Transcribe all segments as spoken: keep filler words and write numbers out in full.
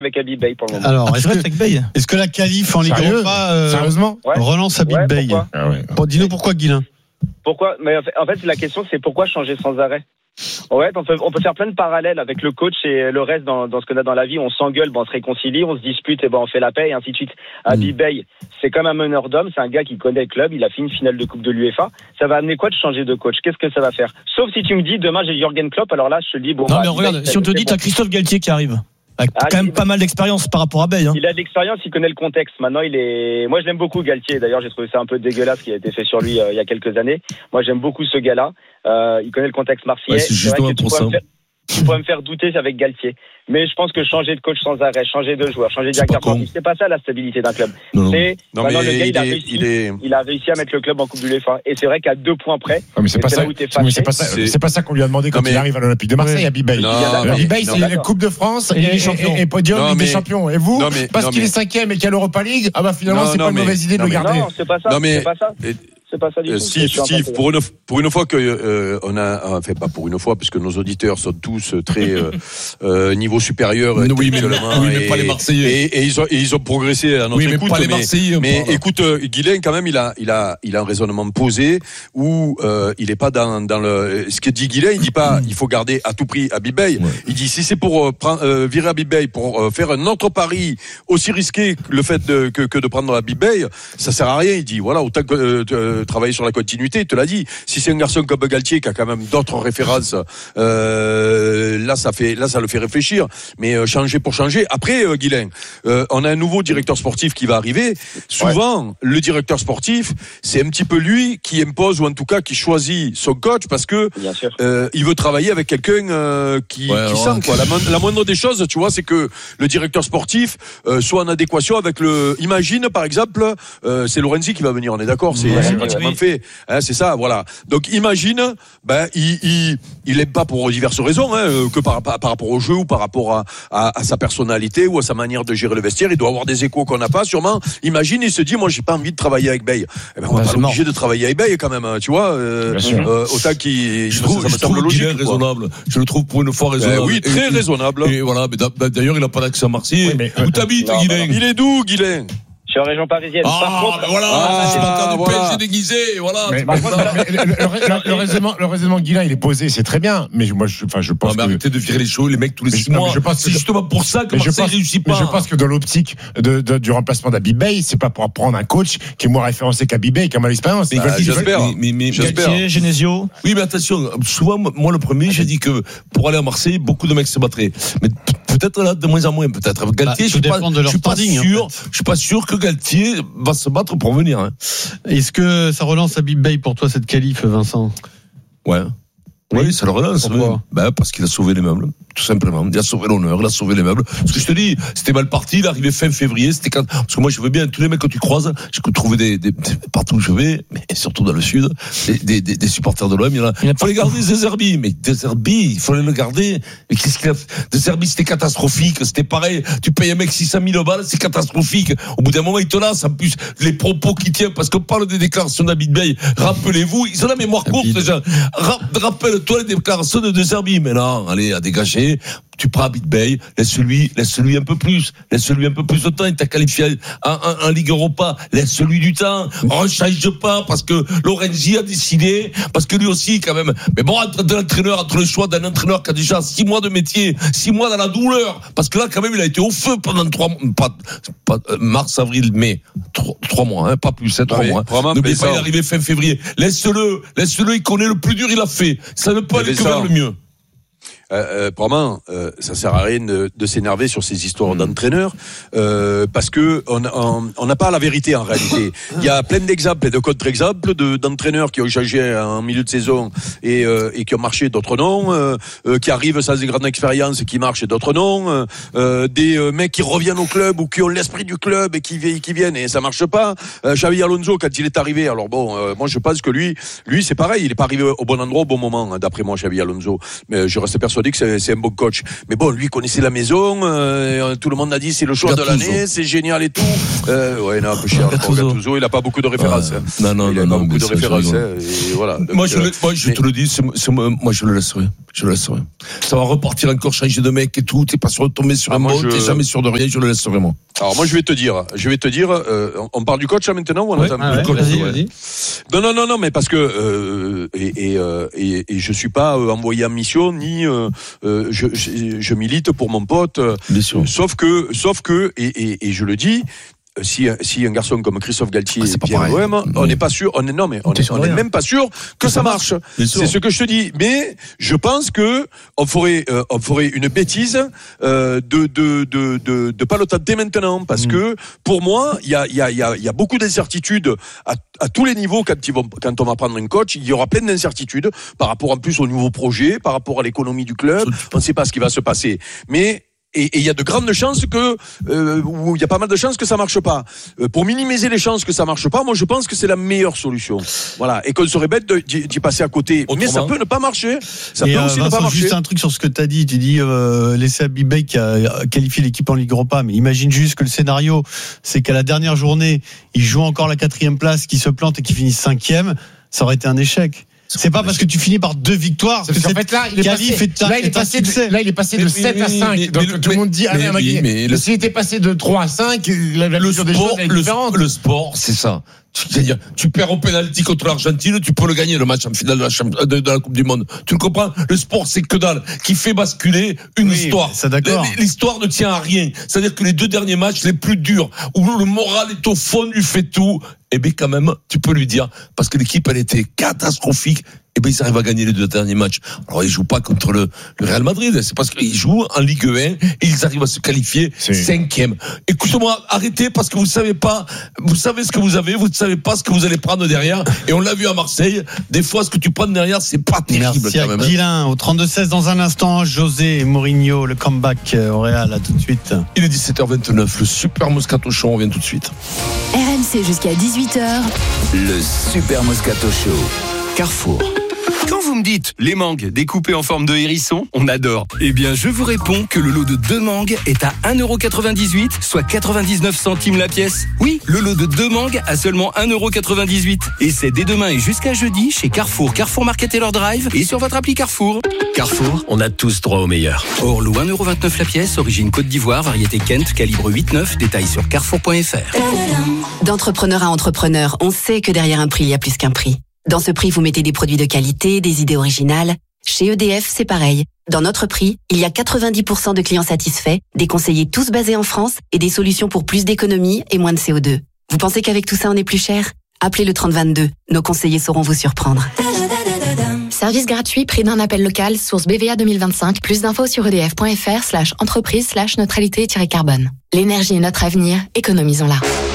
avec Habib Beye pour le moment. Alors, Ah, est-ce, tu que, restes avec Beye est-ce que la qualif en Ligue Sérieux Europa euh, Sérieusement Ouais. relance Habib Ouais, Beye? pourquoi Ah ouais. Bon, dis-nous pourquoi, Guilain. Pourquoi? Mais en fait, en fait, la question, c'est pourquoi changer sans arrêt? Ouais, on peut, on peut faire plein de parallèles avec le coach et le reste dans, dans ce qu'on a dans la vie. On s'engueule, bon, on se réconcilie, on se dispute et bon, on fait la paix et ainsi de suite. Habib Beye, c'est comme un meneur d'hommes, c'est un gars qui connaît le club, il a fait une finale de Coupe de l'UEFA. Ça va amener quoi de changer de coach? Qu'est-ce que ça va faire? Sauf si tu me dis, demain j'ai Jürgen Klopp, alors là, je te dis, bon. Non, bah, mais regarde, Beye, si on te c'est dit, bon. t'as Christophe Galtier qui arrive. Avec Ah, quand même il- pas mal d'expérience par rapport à Beye. Hein. Il a de l'expérience, il connaît le contexte. Maintenant, il est. Moi, je l'aime beaucoup, Galtier. D'ailleurs, j'ai trouvé ça un peu dégueulasse ce qui a été fait sur lui euh, il y a quelques années. Moi, j'aime beaucoup ce gars-là. Euh, il connaît le contexte marseillais. Ouais, c'est C'est vrai justement que tu pour pourrais ça. me faire- Tu pourrais me faire douter avec Galtier. Mais je pense que changer de coach sans arrêt, changer de joueur, changer de C'est pas directeur con. sportif, c'est pas ça la stabilité d'un club. Non, non. C'est Non, maintenant mais le gars, il, il a est- réussi, il est- il a réussi à mettre le club en Coupe de l'UEFA. Et c'est vrai qu'à deux points près. Ah, mais c'est Et pas c'est ça. là où t'es mais c'est fâché. pas ça. C'est- C'est pas ça qu'on lui a demandé quand Non, mais- il arrive à l'Olympique de Marseille, Ouais. Habib Beye. Non, d'accord. Habib Beye, non, c'est mais- la Coupe de France Et et, Ligue des et, Champions. et, et podium Non, Ligue des mais- Champions. Et vous, non, mais- parce non, qu'il mais- est cinquième et qu'il y a l'Europa League, ah bah finalement Non, c'est non, pas une mais- mauvaise idée de non, le mais- garder. Non, c'est pas ça. Non, mais- C'est pas ça. Et- C'est pas ça du Euh, tout. Steve, Je suis en train de Steve, te pour une, pour une fois que euh, on a, enfin pas pour une fois, puisque nos auditeurs sont tous très euh, euh, niveau supérieur Oui, mais- intellectuellement, oui, mais et, pas les Marseillais. Et, et ils ont, et ils ont progressé à notre Oui, mais écoute. pas les Marseillais, mais pardon. écoute, euh, Guilain quand même, il a, il a, il a un raisonnement posé où euh, il est pas dans, dans le. Ce que dit Guilain, il dit pas, il faut garder à tout prix Habib Beye. Ouais. Il dit si c'est pour euh, prendre, euh, virer Habib Beye pour euh, faire un autre pari aussi risqué que le fait de, que, que de prendre Habib Beye, ça sert à rien. Il dit voilà, autant que euh, euh, travailler sur la continuité. Il te l'a dit. Si c'est un garçon comme Galtier qui a quand même d'autres références, euh, là ça fait, là ça le fait réfléchir. Mais euh, changer pour changer. Après, euh, Guilain, euh, on a un nouveau directeur sportif qui va arriver. Souvent, le directeur sportif, c'est un petit peu lui qui impose ou en tout cas qui choisit son coach parce que Bien sûr. euh, il veut travailler avec quelqu'un euh, qui, Ouais, qui alors, sent quoi. La, mo- la moindre des choses, tu vois, c'est que le directeur sportif euh, soit en adéquation avec le. Imagine par exemple, euh, c'est Lorenzi qui va venir. On est d'accord, c'est Ouais, c'est oui, pratiquement oui. fait. Hein, c'est ça, voilà. Donc imagine, ben il il il aime pas pour diverses raisons, hein, euh, que par, par par rapport au jeu ou par rapport à, à à sa personnalité ou à sa manière de gérer le vestiaire. Il doit avoir des échos qu'on n'a pas, sûrement. Imagine, il se dit, moi j'ai pas envie de travailler avec Beye. Eh ben on Ouais, va c'est pas mort. obligé de travailler avec Beye quand même, hein, tu vois. Euh, Bien sûr. euh, autant qu'il. Je ça trouve, me je semble trouve logique, Guilain quoi. raisonnable. Je le trouve pour une fois Ben raisonnable. oui, très Et- raisonnable. Et voilà, mais d'a- d'ailleurs, il n'a pas d'accès à Marseille. Oui, mais- Où t'habites, Non, Guilain? non, Il est d'où, Guilain? Je suis en région parisienne. Par Ah, contre, ben voilà, Ah, c'est pas du voilà. P S G déguisé, voilà. Mais, c'est mais- pas ça. mais le, le- le- le raisonnement, le raisonnement de Guilain, il est posé, c'est très bien. Mais moi, je, enfin, je Non, pense mais que. arrêtez de virer les cheveux, les mecs, tous les Mais six je- non, mais mois. je pense C'est que- justement pour ça que Mais je, Marseille pense, réussit mais pas. je pense que dans l'optique de, de, du remplacement d'Habib Beye, c'est pas pour prendre un coach qui est moins référencé qu'Habib Beye, qui a moins d'expérience. Mais Bah, Galtier, j'espère. mais- mais- mais- J'espère. Galtier, Genesio. Oui, mais attention, souvent, moi, le premier, j'ai dit que pour aller à Marseille, beaucoup de mecs se battraient. Mais p- peut-être là, de moins en moins, peut-être. Galtier, Bah, je tout suis pas, dépend de je leur suis pas standing, en sûr, fait. je suis pas sûr que Galtier va se battre pour venir, hein. Est-ce que ça relance Habib Beye pour toi, cette qualif, Vincent? Ouais. Oui, Oui. ça le relance. Pourquoi oui. Ben, parce qu'il a sauvé les meubles, tout simplement. Il a sauvé l'honneur, il a sauvé les meubles. Parce que je te dis, c'était mal parti, il est arrivé fin février, c'était quand, parce que moi, je veux bien, tous les mecs que tu croises, je peux trouver des, des, partout où je vais, mais surtout dans le sud, des, des, des, des supporters de l'O M, il y en a. Il y en a faut les garder, De Zerbi. Mais De Zerbi, il fallait le garder. Mais qu'est-ce qu'il a fait? De Zerbi, c'était catastrophique, c'était pareil. Tu payes un mec six cent mille balles, c'est catastrophique. Au bout d'un moment, il te lasse. En plus, les propos qu'il tient, parce qu'on parle des déclarations d'Habib Beye, rappelez-vous, ils ont la mémoire courte, Habib. déjà. Ra- Rappelle-toi les déclarations de De Zerbi. Mais non, allez, à dégager. Tu prends Habib Beye, laisse-lui, laisse-lui un peu plus, laisse-lui un peu plus de temps. Il t'a qualifié en, en, en Ligue Europa, laisse-lui du temps. Rechange pas parce que Lorenzi a décidé, parce que lui aussi quand même. Mais bon, entre de l'entraîneur, entre le choix d'un entraîneur qui a déjà six mois de métier, six mois dans la douleur, parce que là quand même il a été au feu pendant trois mois, pas, pas euh, mars, avril, mai, trois, trois mois, hein, pas plus, hein, trois Oui, mois. vraiment, N'oublie mais pas, ça- il est arrivé fin février. Laisse-le, laisse-le, il connaît le plus dur, il a fait. Ça ne peut Mais aller que ça- vers le mieux. Euh, euh, vraiment, euh, ça sert à rien de, de s'énerver sur ces histoires d'entraîneurs, euh, parce que on on on n'a pas la vérité en réalité. Il y a plein d'exemples et de contre-exemples de d'entraîneurs qui ont changé en milieu de saison et euh, et qui ont marché, d'autres non, euh, euh, qui arrivent sans une grande expérience et qui marchent, et d'autres non, euh, euh, des euh, mecs qui reviennent au club ou qui ont l'esprit du club et qui vi- qui viennent et ça marche pas. Euh, Xavi Alonso quand il est arrivé, alors bon, euh, moi je pense que lui, lui c'est pareil, il est pas arrivé au bon endroit au bon moment, hein, d'après moi Xavi Alonso, mais je reste persuadé persuadé que c'est, c'est un bon coach. Mais bon, lui connaissait la maison, euh, tout le monde a dit c'est le choix Gattuso. de l'année, c'est génial et tout. Euh, ouais, non, un peu cher. Gattuso. Gattuso, il a pas beaucoup de références. Ouais. hein. Non, non, il a non, pas non, beaucoup mais de ça, références. je hein, et voilà. Donc, Moi, je, euh, le, moi, je mais- te le dis, c'est, c'est, moi, je le laisserai. Je le laisserai. Ça va repartir encore, changer de mec et tout. T'es pas sûr de tomber sur Ah, un moi, mot, je- t'es jamais sûr de rien, je le laisserai, moi. Alors moi je vais te dire, je vais te dire, euh, on, on parle du coach là maintenant ou on Ouais, attend ah le ouais, coach vas-y, Ouais. vas-y. Non non non non mais parce que euh, et, et, euh, et et je suis pas euh, envoyé en mission ni euh, euh, je, je je milite pour mon pote. euh, Bien sûr. Sauf que sauf que et et, et je le dis. Si, si un garçon comme Christophe Galtier Ah, c'est pas vient à pareil. l'O M, on n'est pas sûr, on est, non, mais on T'es est, sûr on de est rien. même pas sûr que ça marche. Bien sûr. C'est ce que je te dis. Mais je pense que on ferait, euh, on ferait une bêtise euh, de de de de de pas le tenter maintenant, parce Mm. que pour moi, il y a il y a il y a il y a beaucoup d'incertitudes à à tous les niveaux quand ils vont quand on va prendre un coach. Il y aura plein d'incertitudes par rapport en plus au nouveau projet, par rapport à l'économie du club. On ne sait pas ce qui va se passer, mais et il y a de grandes chances que, euh, ou il y a pas mal de chances que ça marche pas. Euh, pour minimiser les chances que ça marche pas, moi je pense que c'est la meilleure solution. Voilà, et qu'on serait bête de- d'y, d'y passer à côté. Mais ça Autrement. peut ne pas marcher. Ça Et peut euh, aussi ne Vincent, pas marcher. juste un truc sur ce que tu as dit. Tu dis euh, laisser Habib Beye qui a qualifié l'équipe en Ligue Europa. Mais imagine juste que le scénario, c'est qu'à la dernière journée, il joue encore la quatrième place, qu'il se plante et qu'il finisse cinquième. Ça aurait été un échec. C'est pas parce que tu finis par deux victoires que Parce qu'en cette fait, là, il est qualif passé, est un- là, il est est un passé de, succès. là, il est passé de Mais- sept à mais- cinq. mais- Donc, mais- tout le monde dit, ah, mais mais, oui, mais, mais le- s'il était passé de trois à cinq, la, la Le vision des sport, choses elle est le, différente. le sport, c'est ça. Tu- C'est-à-dire, tu perds au pénalty contre l'Argentine, tu peux le gagner le match en finale de la, champ- de, de la Coupe du Monde. Tu le comprends? Le sport, c'est que dalle, qui fait basculer une Oui, histoire. ça, d'accord. L'histoire ne tient à rien. C'est-à-dire que les deux derniers matchs les plus durs, où le moral est au fond du fait tout, eh bien quand même, tu peux lui dire, parce que l'équipe elle était catastrophique. Eh bien, ils arrivent à gagner les deux derniers matchs. Alors, ils jouent pas contre le, le Real Madrid. C'est parce qu'ils jouent en Ligue un et ils arrivent à se qualifier C'est- cinquième. Écoutez-moi, arrêtez parce que vous savez pas, vous savez ce que vous avez, vous ne savez pas ce que vous allez prendre derrière. Et on l'a vu à Marseille. Des fois, ce que tu prends derrière, c'est pas terrible Merci quand à même. hein. Guilain au trente-deux seize dans un instant. José et Mourinho, le comeback euh, au Real, à tout de suite. Il est dix-sept heures vingt-neuf. Le Super Moscato Show, on revient tout de suite. R M C jusqu'à dix-huit heures. Le Super Moscato Show. Carrefour. Quand vous me dites les mangues découpées en forme de hérisson, on adore. Eh bien, je vous réponds que le lot de deux mangues est à un euro quatre-vingt-dix-huit, soit quatre-vingt-dix-neuf centimes la pièce. Oui, le lot de deux mangues à seulement un euro quatre-vingt-dix-huit. Et c'est dès demain et jusqu'à jeudi chez Carrefour, Carrefour Market et leur Drive et sur votre appli Carrefour. Carrefour, on a tous droit au meilleur. Orlo un euro vingt-neuf la pièce, origine Côte d'Ivoire, variété Kent, calibre huit neuf, détail sur carrefour point f r. D'entrepreneur à entrepreneur, on sait que derrière un prix, il y a plus qu'un prix. Dans ce prix, vous mettez des produits de qualité, des idées originales. Chez E D F, c'est pareil. Dans notre prix, il y a quatre-vingt-dix pour cent de clients satisfaits, des conseillers tous basés en France et des solutions pour plus d'économie et moins de C O deux. Vous pensez qu'avec tout ça, on est plus cher? Appelez le trente vingt-deux. Nos conseillers sauront vous surprendre. Service gratuit, prix d'un appel local, source B V A deux mille vingt-cinq. Plus d'infos sur edf.fr slash entreprise slash neutralité-carbone. L'énergie est notre avenir, économisons-la.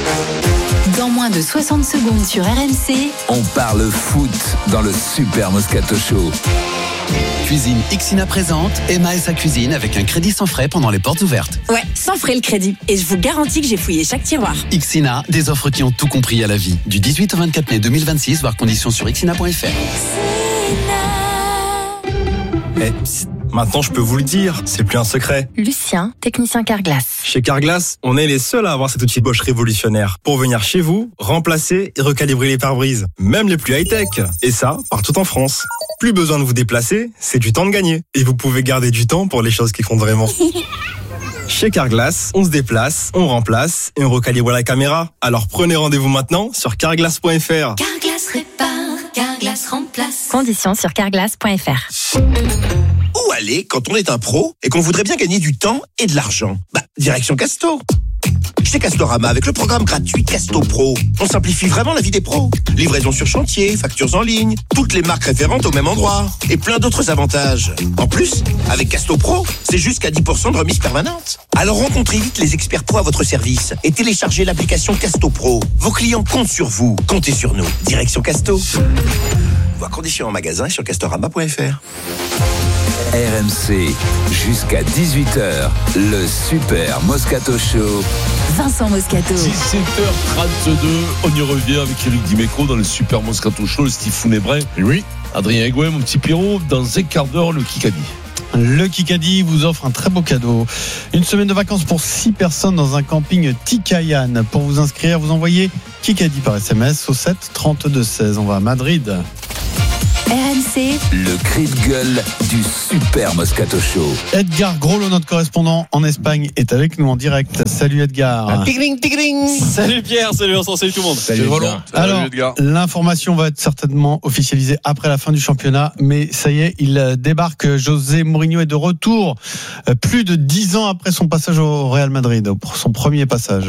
Dans moins de soixante secondes sur R M C, On parle foot dans le Super Moscato Show. Cuisine Ixina présente Emma et sa cuisine avec un crédit sans frais pendant les portes ouvertes. Ouais, sans frais le crédit. Et je vous garantis que j'ai fouillé chaque tiroir. Ixina, des offres qui ont tout compris à la vie. Du dix-huit au vingt-quatre mai deux mille vingt-six, voir conditions sur ixina point f r. Eh, psst, maintenant je peux vous le dire, c'est plus un secret. Lucien, technicien Carglass. Chez Carglass, on est les seuls à avoir cet outil Bosch révolutionnaire pour venir chez vous, remplacer et recalibrer les pare-brises, même les plus high-tech. Et ça, partout en France. Plus besoin de vous déplacer, c'est du temps de gagner. Et vous pouvez garder du temps pour les choses qui comptent vraiment. Chez Carglass, on se déplace, on remplace et on recalibre la caméra. Alors prenez rendez-vous maintenant sur carglass point f r. Carglass répare, Carglass remplace. Conditions sur carglass point f r. Où aller quand on est un pro et qu'on voudrait bien gagner du temps et de l'argent? Bah, direction Casto. Chez Castorama, avec le programme gratuit Casto Pro, on simplifie vraiment la vie des pros. Livraison sur chantier, factures en ligne, toutes les marques référentes au même endroit et plein d'autres avantages. En plus, avec Casto Pro, c'est jusqu'à dix pour cent de remise permanente. Alors rencontrez vite les experts pros à votre service et téléchargez l'application Casto Pro. Vos clients comptent sur vous, comptez sur nous. Direction Casto. Voir conditions en magasin et sur castorama point f r. R M C, jusqu'à dix-huit heures, le Super Moscato Show. Vincent Moscato. dix-sept heures trente-deux, on y revient avec Eric Dimeco dans le Super Moscato Show, le Steve Funebrin. Oui. Adrien Egouin, mon petit Pierrot, dans un quart d'heure, le Kikadi. Le Kikadi vous offre un très beau cadeau. Une semaine de vacances pour six personnes dans un camping Tikayan. Pour vous inscrire, vous envoyez Kikadi par S M S au sept trente-deux seize. On va à Madrid. R M C, Le cri de gueule du Super Moscato Show. Edgar Groslo, notre correspondant en Espagne, est avec nous en direct. Salut Edgar. Tigring, tigring. Salut Pierre, salut Vincent, salut tout le monde. Salut, Edgar. Alors, l'information va être certainement officialisée après la fin du championnat, mais ça y est, il débarque. José Mourinho est de retour, plus de dix ans après son passage au Real Madrid, pour son premier passage.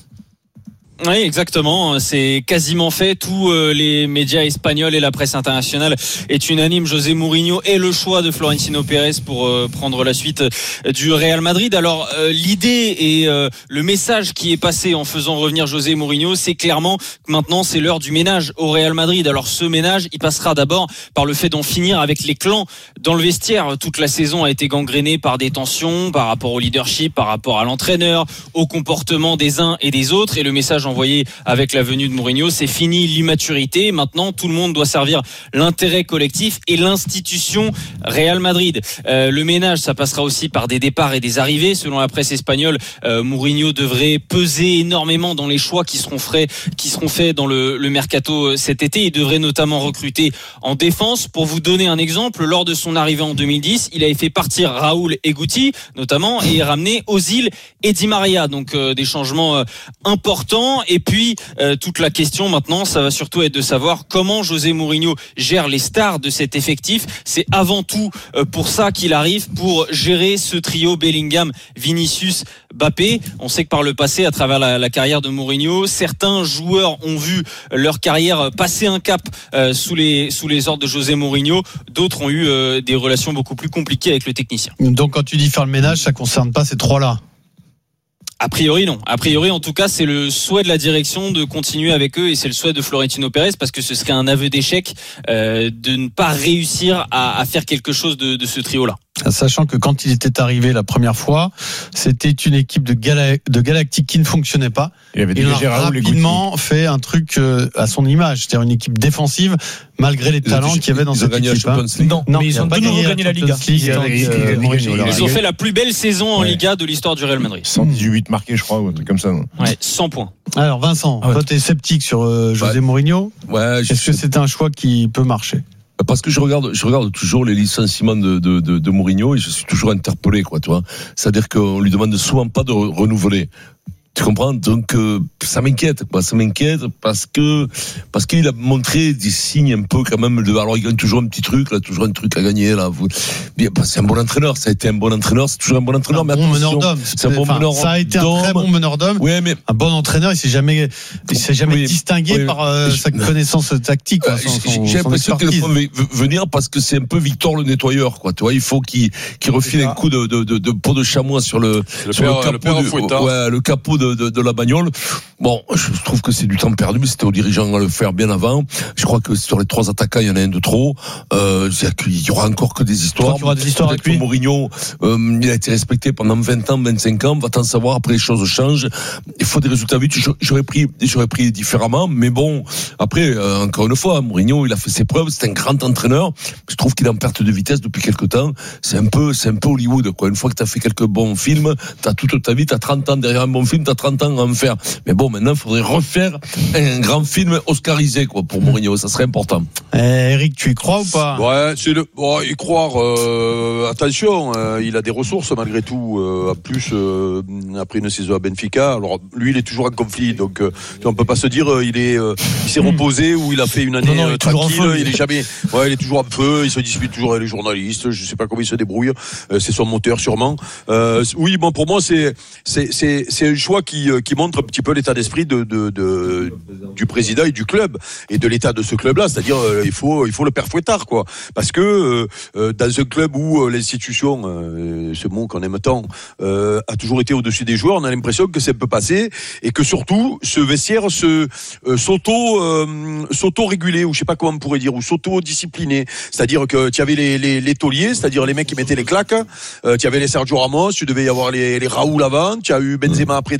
Oui, exactement. C'est quasiment fait. Tous euh, les médias espagnols et la presse internationale est unanime. José Mourinho est le choix de Florentino Pérez pour euh, prendre la suite du Real Madrid. Alors, euh, l'idée et euh, le message qui est passé en faisant revenir José Mourinho, c'est clairement que maintenant, c'est l'heure du ménage au Real Madrid. Alors, ce ménage, il passera d'abord par le fait d'en finir avec les clans dans le vestiaire. Toute la saison a été gangrénée par des tensions par rapport au leadership, par rapport à l'entraîneur, au comportement des uns et des autres. Et le message envoyé avec la venue de Mourinho, c'est fini l'immaturité. Maintenant, tout le monde doit servir l'intérêt collectif et l'institution Real Madrid. Euh, le ménage, ça passera aussi par des départs et des arrivées. Selon la presse espagnole, euh, Mourinho devrait peser énormément dans les choix qui seront faits, qui seront faits dans le, le mercato cet été. Il devrait notamment recruter en défense. Pour vous donner un exemple, lors de son arrivée en deux mille dix, il avait fait partir Raúl et Guti, notamment, et ramener Ozil et Di Maria. Donc euh, des changements euh, importants. Et puis euh, toute la question maintenant, ça va surtout être de savoir comment José Mourinho gère les stars de cet effectif. C'est avant tout euh, pour ça qu'il arrive, pour gérer ce trio Bellingham, Vinicius, Mbappé. On sait que par le passé, à travers la, la carrière de Mourinho, certains joueurs ont vu leur carrière passer un cap euh, sous les sous les ordres de José Mourinho. D'autres ont eu euh, des relations beaucoup plus compliquées avec le technicien. Donc quand tu dis faire le ménage, ça concerne pas ces trois-là? A priori non. A priori en tout cas c'est le souhait de la direction de continuer avec eux et c'est le souhait de Florentino Pérez parce que ce serait un aveu d'échec euh, de ne pas réussir à, à faire quelque chose de, de ce trio-là. Sachant que quand il était arrivé la première fois, c'était une équipe de, Gala- de Galactique qui ne fonctionnait pas. Il, avait il a rapidement fait un truc à son image, c'est-à-dire une équipe défensive malgré les talents qu'il y avait dans cette équipe. Non, non, mais ils ont de nouveau gagné la Liga. Ils ont fait la plus belle saison en Liga de l'histoire du Real Madrid. cent dix-huit marqués, je crois, ou un truc comme ça. Non ouais, cent points. Alors Vincent, ah ouais. toi t'es sceptique sur euh, José ouais. Mourinho. Ouais. Est-ce que c'est un choix qui peut marcher? Parce que je regarde, je regarde toujours les licenciements de, de, de, de Mourinho et je suis toujours interpellé, quoi, tu vois. C'est-à-dire qu'on lui demande souvent pas de renouveler. Tu comprends? Donc euh, ça m'inquiète, quoi. Ça m'inquiète parce que parce qu'il a montré des signes un peu quand même de. Alors il gagne toujours un petit truc, là, toujours un truc à gagner, là. C'est un bon entraîneur. Ça a été un bon entraîneur. C'est toujours un bon entraîneur. Un mais bon meneur d'homme. C'est un bon meneur d'homme. Ça a été un très bon meneur d'homme. Oui, mais un bon entraîneur. Il s'est jamais, il s'est jamais oui, distingué oui, par euh, sa connaissance tactique. Quoi, son, son, J'ai l'impression qu'il faut venir parce que c'est un peu Victor le nettoyeur, quoi. Tu vois, il faut qu'il qu'il refile un coup de de de, de peau de chamois sur le le, sur père, le capot, le, de, ouais, le capot de De, de, de la bagnole. Bon, je trouve que c'est du temps perdu, mais c'était aux dirigeants à le faire bien avant. Je crois que sur les trois attaquants, il y en a un de trop. Euh, il y aura encore que des histoires. Il y aura des histoires avec lui. Mourinho, euh, il a été respecté pendant vingt ans, vingt-cinq ans. Va-t-en savoir, après les choses changent. Il faut des résultats vite. J'aurais pris, j'aurais pris différemment, mais bon, après, euh, encore une fois, Mourinho, il a fait ses preuves. C'est un grand entraîneur. Je trouve qu'il est en perte de vitesse depuis quelques temps. C'est un peu, c'est un peu Hollywood, quoi. Une fois que t'as fait quelques bons films, t'as toute ta vie, t'as trente ans derrière un bon film, t'as trente ans à en faire. Mais bon, maintenant, il faudrait refaire un grand film oscarisé, quoi, pour Mourinho. Ça serait important. Eh, Eric, tu y crois ou pas? Ouais, c'est le, oh, y croire, euh, attention, euh, il a des ressources, malgré tout, euh, en plus, euh, après une saison à Benfica. Alors, lui, il est toujours en conflit, donc, euh, on peut pas se dire, euh, il est, euh, il s'est reposé ou il a fait une année non, non, euh, tranquille. Feu, il est jamais, ouais, il est toujours en feu, il se dispute toujours avec les journalistes, je sais pas comment il se débrouille, euh, c'est son moteur, sûrement. Euh, oui, bon, pour moi, c'est, c'est, c'est, c'est un choix qui, qui montre un petit peu l'état d'esprit de, de, de, du président et du club et de l'état de ce club-là. C'est-à-dire, euh, il faut, il faut le père Fouettard, quoi. Parce que euh, dans un club où euh, l'institution, euh, ce mot qu'on aime tant, euh, a toujours été au-dessus des joueurs, on a l'impression que c'est un peu passé et que surtout ce vestiaire se euh, s'auto euh, s'auto-régulait, ou je sais pas comment on pourrait dire, ou s'auto-discipliner. C'est-à-dire que tu avais les, les, les tauliers, c'est-à-dire les mecs qui mettaient les claques. Euh, tu avais les Sergio Ramos, tu devais y avoir les, les Raoul avant, tu as eu Benzema après derrière.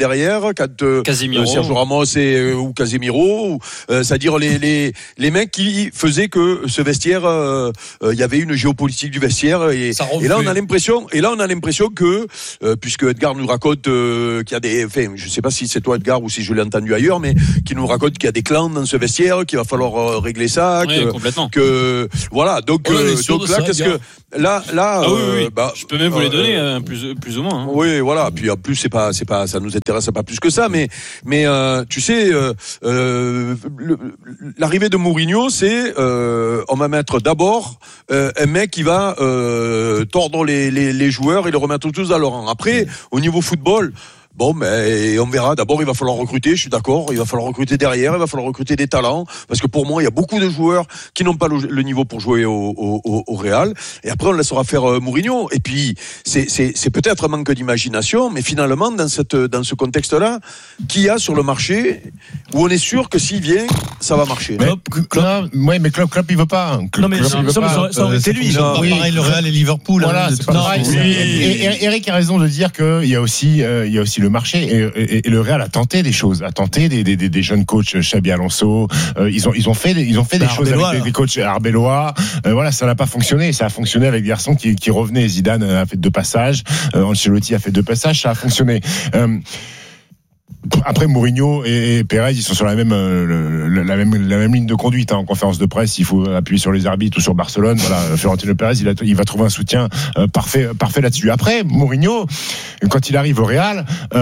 derrière, quand euh, Casemiro. Sergio Ramos et, ou Casemiro, ou, euh, c'est-à-dire les, les, les mecs qui faisaient que ce vestiaire, il euh, euh, y avait une géopolitique du vestiaire, et, et là on a l'impression, et là on a l'impression que, euh, puisque Edgar nous raconte euh, qu'il y a des, enfin, je sais pas si c'est toi Edgar ou si je l'ai entendu ailleurs, mais qui nous raconte qu'il y a des clans dans ce vestiaire, qu'il va falloir euh, régler ça, oui, que, complètement. que voilà, donc, euh, donc là, qu'est-ce que là, là, ah, oui, oui. Euh, bah, je peux même vous les donner, euh, euh, plus, plus ou moins. Hein. Oui, voilà. Puis en plus, c'est pas, c'est pas, ça nous intéresse pas plus que ça, mais, mais euh, tu sais, euh, euh, le, l'arrivée de Mourinho, c'est, euh, on va mettre d'abord euh, un mec qui va euh, tordre les, les, les joueurs et les remettre tous à leur rang. Après, au niveau football. Bon, mais on verra. D'abord, il va falloir recruter. Je suis d'accord. Il va falloir recruter derrière. Il va falloir recruter des talents. Parce que pour moi, il y a beaucoup de joueurs qui n'ont pas le, le niveau pour jouer au, au, au Real. Et après, on laissera faire euh, Mourinho. Et puis, c'est, c'est, c'est peut-être un manque d'imagination, mais finalement, dans cette, dans ce contexte-là, qu'il y a sur le marché où on est sûr que s'il vient, ça va marcher. Mais, Klopp, ouais, mais Klopp, Klopp, il veut pas. Klopp, non, mais Klopp, ça, il veut ça, pas. ça, ça aurait été lui. Non, oui. Pareil, le Real et Liverpool. Voilà, hein, c'est pas pareil. oui. Et, et, Eric a raison de dire qu'il y a aussi, euh, il y a aussi le marché, et, et, et le Real a tenté des choses, a tenté des, des, des, des jeunes coachs, Xabi Alonso, euh, ils ont ils ont fait des, ils ont fait des bah, choses Arbeloa, avec des, des coachs Arbeloa, euh, voilà, ça n'a pas fonctionné, ça a fonctionné avec des garçons qui qui revenaient. Zidane a fait deux passages, euh, Ancelotti a fait deux passages, ça a fonctionné. Euh, Après Mourinho et Pérez, ils sont sur la même euh, la même la même ligne de conduite hein. En conférence de presse, il faut appuyer sur les arbitres ou sur Barcelone. Voilà, Florentino Pérez, il, a, il va trouver un soutien euh, parfait parfait là-dessus. Après Mourinho, quand il arrive au Real,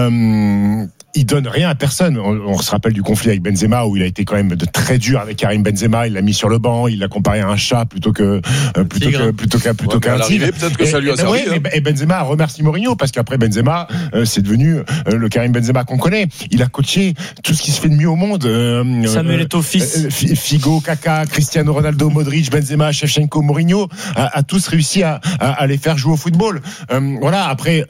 euh, il donne rien à personne. On, on se rappelle du conflit avec Benzema où il a été quand même de très dur avec Karim Benzema. Il l'a mis sur le banc, il l'a comparé à un chat plutôt que euh, plutôt que plutôt qu'à plutôt ouais, qu'à un tigre. Peut-être que ça lui a servi. Et, hein. et Benzema a remercié Mourinho parce qu'après Benzema, euh, c'est devenu euh, le Karim Benzema qu'on connaît. Il a coaché tout ce qui se fait de mieux au monde. Euh, Samuel Eto'o fils. Euh, Figo, Kaka, Cristiano Ronaldo, Modric, Benzema, Shevchenko, Mourinho a, a tous réussi à, à, à les faire jouer au football. Euh, voilà. Après.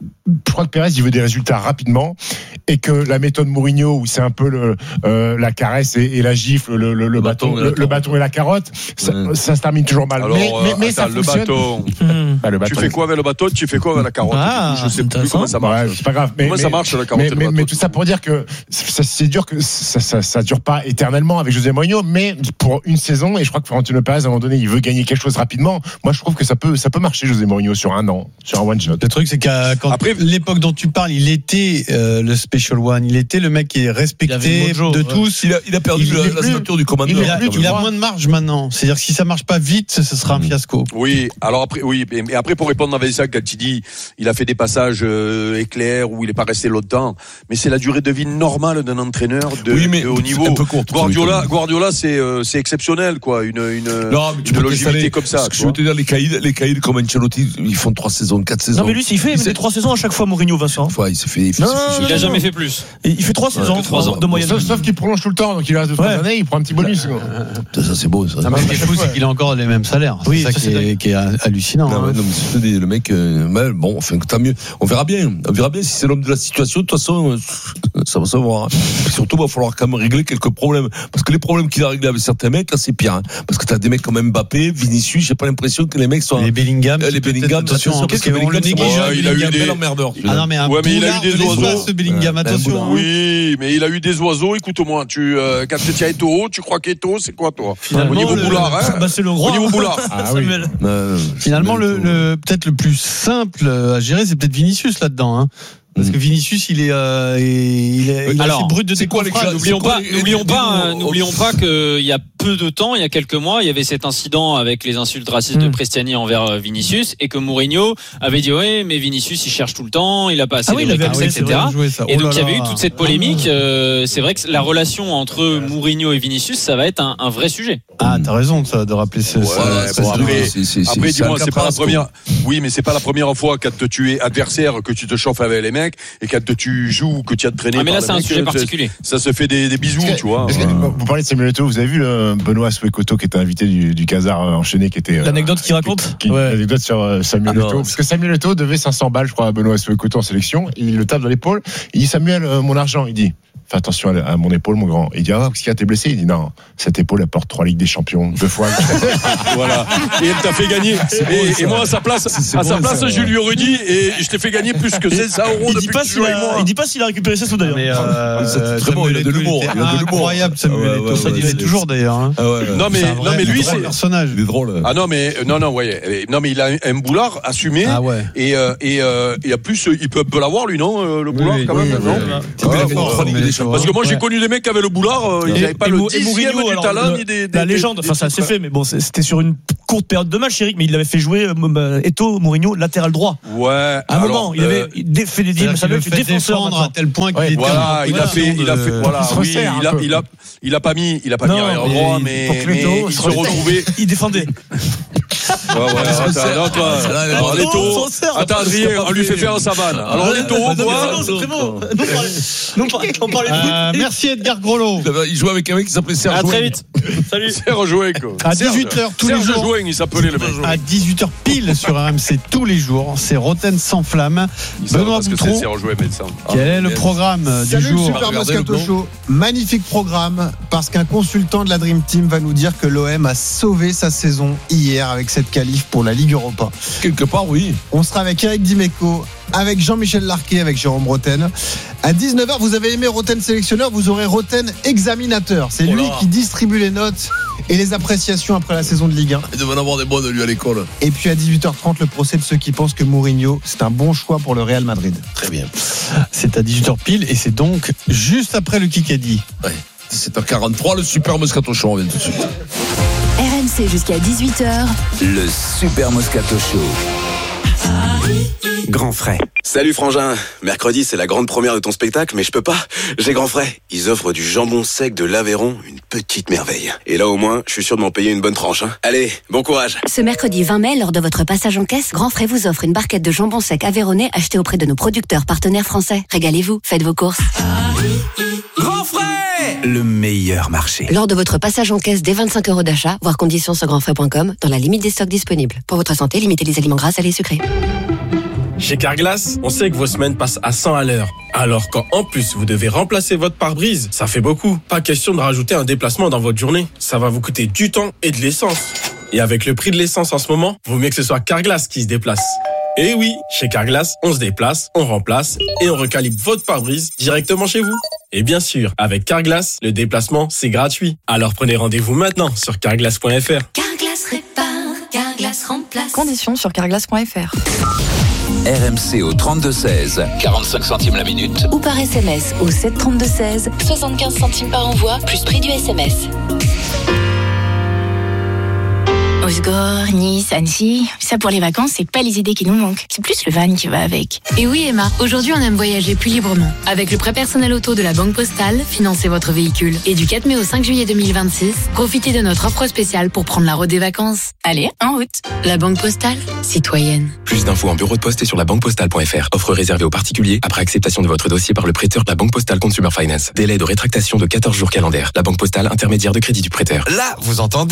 Je crois que Pérez il veut des résultats rapidement et que la méthode Mourinho où c'est un peu le, euh, la caresse et, et la gifle, le, le, le bâton, bâton, le, le bâton et la carotte, ça, mmh. ça se termine toujours mal. Alors, mais mais, mais attends, ça le fonctionne. Bâton. Mmh. Ah, le bâton. Tu fais quoi avec le bâton? Tu fais quoi avec la carotte? Ah, je sais plus comment ça marche. Ouais, c'est pas grave. Mais, comment mais, ça marche la carotte? Mais, mais, mais tout ça pour dire que ça, c'est dur que ça, ça, ça dure pas éternellement avec José Mourinho, mais pour une saison et je crois que Florentino Pérez à un moment donné il veut gagner quelque chose rapidement. Moi je trouve que ça peut ça peut marcher José Mourinho sur un an, sur un one shot. Le truc c'est qu'à quand Après, l'époque dont tu parles, il était euh, le Special One, il était le mec qui est respecté de ouais. tous. Il a, il a perdu il la, la ceinture du commandeur. Il a, il a moins de marge maintenant. C'est-à-dire que si ça marche pas vite, ce sera un fiasco. Oui, alors après, oui, mais après pour répondre à Vincent quand il dit, il a fait des passages euh, éclairs où il est pas resté longtemps, mais c'est la durée de vie normale d'un entraîneur de, oui, mais de haut niveau. Un peu court, Guardiola, Guardiola, c'est euh, c'est exceptionnel quoi, une une, non, mais tu une peux longévité comme ça. Je veux te dire les caïds, les caïds comme Ancelotti, ils font trois saisons, quatre saisons. Non mais lui, il fait des trois saisons à chaque fois Mourinho, Vincent. Ouais, il s'est fait. Non, il a jamais fait plus. Il fait trois saisons, trois ans de moyenne. Sauf, sauf qu'il prolonge tout le temps, donc il reste deux trois années, il prend un petit bonus. Ça, ça c'est beau. Ça. Ça ce qui est fou, c'est qu'il a encore les mêmes salaires. C'est oui, ça, ça qui, est, qui est hallucinant. Non, hein. non mais c'est le mec. Euh, bon, enfin, tant mieux. On verra bien. On verra bien si c'est l'homme de la situation. De toute façon, ça va se voir. Et surtout, il va falloir quand même régler quelques problèmes, parce que les problèmes qu'il a réglés avec certains mecs, là, c'est pire. Hein. Parce que t'as des mecs comme Mbappé, Vinicius. J'ai pas l'impression que les mecs sont les Bellingham. Euh, les Bellingham. Attention, attention parce que on le néglige. Il a eu des emmerdeurs. Ah non, mais un ouais, mais il a eu des oiseaux. Ce Bellingham, attention. Oui, mais il a eu des oiseaux. Écoute-moi, tu euh, quand tu as Eto'o, tu crois qu'Eto'o, c'est quoi toi? Finalement, au niveau le, boulard, hein bah c'est le roi. Au niveau boulard. Ah, oui. euh, Finalement, le, le peut-être le plus simple à gérer, c'est peut-être Vinicius là-dedans. Hein. Parce que Vinicius, il est, euh, il est, il est Alors, assez brut de c'est quoi les phrases. N'oublions pas, n'oublions pas, n'oublions pas qu'il y a peu de temps, il y a quelques mois, il y avait cet incident avec les insultes racistes mmh. de Prestiani envers Vinicius, et que Mourinho avait dit ouais, mais Vinicius il cherche tout le temps, il a pas assez ah oui, de réflexes, et cetera. Vrai, et oh donc il y avait là. eu toute cette polémique. Euh, c'est vrai que la relation entre Mourinho et Vinicius, ça va être un, un vrai sujet. Ah, t'as raison ça, de rappeler ce. Ouais, ça, bon, après, c'est, c'est, c'est, après dis-moi, c'est pas la première. Quoi. Oui, mais c'est pas la première fois quand tu es adversaire que tu te chauffes avec les mecs et quand tu joues, que tu as traîné. Ah, mais là, c'est un mec, sujet particulier. Ça se fait des, des bisous, que, tu vois. Que, vous parlez de Samuel Eto'o, vous avez vu le Benoît Souekoto qui était invité du, du Casar enchaîné, qui était. L'anecdote qu'il raconte. Qui, qui, ouais. L'anecdote sur euh, Samuel ah, Eto'o, parce que Samuel Eto'o devait cinq cents balles, je crois, à Benoît Souekoto en sélection. Il le tape dans l'épaule. Il dit Samuel, euh, mon argent. Il dit. Fais attention à, à mon épaule, mon grand. Il dit ah, qu'est-ce qu'il a, t'es blessé? Il dit non, cette épaule elle porte trois Ligues des Champions, deux fois. Voilà. Et elle t'a fait gagner. Et, et moi à sa place, à sa place, je lui aurais dit et je t'ai fait gagner plus que cinq cents euros il dit pas s'il a, il dit pas s'il a récupéré ses sous d'ailleurs. Mais euh, c'est très bon, il a de l'humour. Il a de l'humour. Incroyable, Samuel Eto'o. Ça, il est toujours d'ailleurs. Hein. Ah ouais, non mais non mais lui c'est personnage. Il est drôle. Ah non mais non non ouais non mais il a un boulard assumé. Ah ouais. Et euh, et euh, et en plus il peut, peut l'avoir lui non le boulard oui, quand oui, même oui, non oui, oui. ah, bon, bon, parce que moi j'ai connu des mecs qui avaient le boulard, ils n'avaient pas le dixième du talent ni des la légende. Enfin ça s'est fait mais bon c'était sur une courte période de match, Eric, mais il avait fait jouer Eto'o, Mourinho latéral droit. Ouais. À un moment, il avait fait des deals, ça veut dire défenseur à tel point qu'il était. Voilà, il a fait, il a fait, voilà, oui, il a, il a, il a pas mis, il a pas mis arrière droit, mais il se retrouvait. Il défendait. Ouais, ouais, attends, toi, alors Eto'o, attends, Adrien, on lui fait faire un savane. Alors Eto'o, quoi? C'est très bon. Nous on parlait de merci Edgar Groslo. Il jouait avec un mec qui s'appelait Serge. À très vite. Salut. Serge Jouin, quoi. À dix-huit heures tous les jours. Serge Jouin, il s'appelait le mec. À dix-huit heures pile sur R M C tous les jours. C'est Roten sans flamme. Benoît Boutron. Quel est le programme du Salut jour? Super Moscato Show. Magnifique programme parce qu'un consultant de la Dream Team va nous dire que l'O M a sauvé sa saison hier avec cette qualif pour la Ligue Europa. Quelque part, oui. On sera avec Eric Dimeco, avec Jean-Michel Larquet, avec Jérôme Roten. À dix-neuf heures, vous avez aimé Roten sélectionneur, vous aurez Roten examinateur. C'est lui qui distribue les notes et les appréciations après la saison de Ligue un. Il devait en avoir des bonnes, lui, à l'école. Et puis à dix-huit heures trente, le procès de ceux qui pensent que Mourinho, c'est un bon choix pour le Real Madrid. Très bien. C'est à dix-huit heures pile et c'est donc juste après le Kikadi. Ouais. dix-sept heures quarante-trois, le Super Moscato Show, on revient tout de suite. R M C jusqu'à dix-huit heures. Le Super Moscato Show. Grand frais. Salut Frangin, mercredi c'est la grande première de ton spectacle, mais je peux pas, j'ai grand frais. Ils offrent du jambon sec de l'Aveyron, une petite merveille. Et là au moins, je suis sûr de m'en payer une bonne tranche. Hein. Allez, bon courage. Ce mercredi vingt mai, lors de votre passage en caisse, Grand Frais vous offre une barquette de jambon sec aveyronnais achetée auprès de nos producteurs partenaires français. Régalez-vous, faites vos courses. Grand frais, le meilleur marché. Lors de votre passage en caisse dès vingt-cinq euros d'achat, voir conditions sur grandfrais point com, dans la limite des stocks disponibles. Pour votre santé, limitez les aliments gras, salés et sucrés. Chez Carglass, on sait que vos semaines passent à cent à l'heure. Alors quand en plus vous devez remplacer votre pare-brise, ça fait beaucoup. Pas question de rajouter un déplacement dans votre journée. Ça va vous coûter du temps et de l'essence. Et avec le prix de l'essence en ce moment, vaut mieux que ce soit Carglass qui se déplace. Et oui, chez Carglass, on se déplace, on remplace et on recalibre votre pare-brise directement chez vous. Et bien sûr, avec Carglass, le déplacement, c'est gratuit. Alors prenez rendez-vous maintenant sur carglass point f r. Carglass répare, Carglass remplace. Conditions sur carglass point f r. R M C au trente-deux seize, quarante-cinq centimes la minute. Ou par S M S au sept trente-deux seize, soixante-quinze centimes par envoi, plus prix du S M S. Osgore, Nice, Annecy, ça pour les vacances, c'est pas les idées qui nous manquent. C'est plus le van qui va avec. Et oui Emma, aujourd'hui on aime voyager plus librement. Avec le prêt personnel auto de la Banque Postale, financez votre véhicule. Et du quatre mai au cinq juillet deux mille vingt-six, profitez de notre offre spéciale pour prendre la route des vacances. Allez, en route. La Banque Postale, citoyenne. Plus d'infos en bureau de poste et sur la banque postale point f r. Offre réservée aux particuliers après acceptation de votre dossier par le prêteur de la Banque Postale Consumer Finance. Délai de rétractation de quatorze jours calendaires. La Banque Postale, intermédiaire de crédit du prêteur. Là, vous entendez ?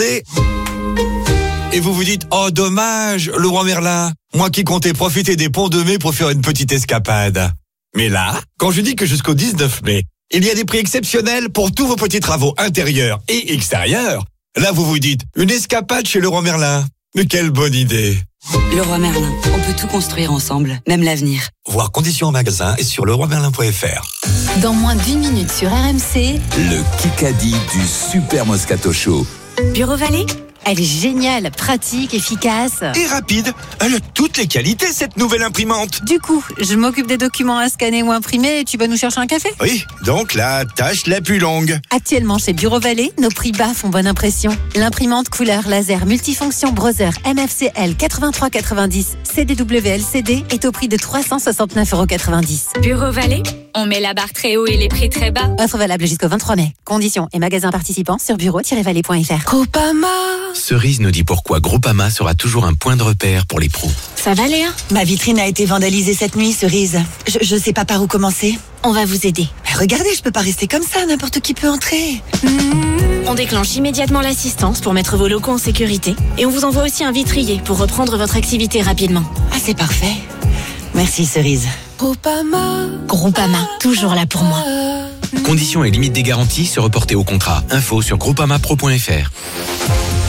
Et vous vous dites, oh dommage, Leroy Merlin, moi qui comptais profiter des ponts de mai pour faire une petite escapade. Mais là, quand je dis que jusqu'au dix-neuf mai, il y a des prix exceptionnels pour tous vos petits travaux intérieurs et extérieurs, là vous vous dites, une escapade chez Leroy Merlin. Mais quelle bonne idée. Leroy Merlin, on peut tout construire ensemble, même l'avenir. Voir conditions en magasin et sur leroy merlin point f r. Dans moins d'une minute sur R M C, le Kikadi du Super Moscato Show. Bureau Vallée, elle est géniale, pratique, efficace. Et rapide. Elle a toutes les qualités, cette nouvelle imprimante. Du coup, je m'occupe des documents à scanner ou imprimer et tu vas nous chercher un café ? Oui, donc la tâche la plus longue. Actuellement chez Bureau Vallée, nos prix bas font bonne impression. L'imprimante couleur laser multifonction Brother M F C L quatre-vingt-trois quatre-vingt-dix C D W L C D est au prix de trois cent soixante-neuf euros quatre-vingt-dix. Bureau Vallée, on met la barre très haut et les prix très bas. Offre valable jusqu'au vingt-trois mai. Conditions et magasins participants sur bureau tiret vallée point f r. Groupama. Cerise nous dit pourquoi Groupama sera toujours un point de repère pour les pros. Ça va Léa ? Ma vitrine a été vandalisée cette nuit, Cerise. Je, je sais pas par où commencer. On va vous aider. Mais regardez, je peux pas rester comme ça, n'importe qui peut entrer. Mmh. On déclenche immédiatement l'assistance pour mettre vos locaux en sécurité et on vous envoie aussi un vitrier pour reprendre votre activité rapidement. Ah, c'est parfait. Merci Cerise. Groupama. Groupama, toujours là pour moi. Conditions et limites des garanties se reporter au contrat. Info sur groupama pro point f r.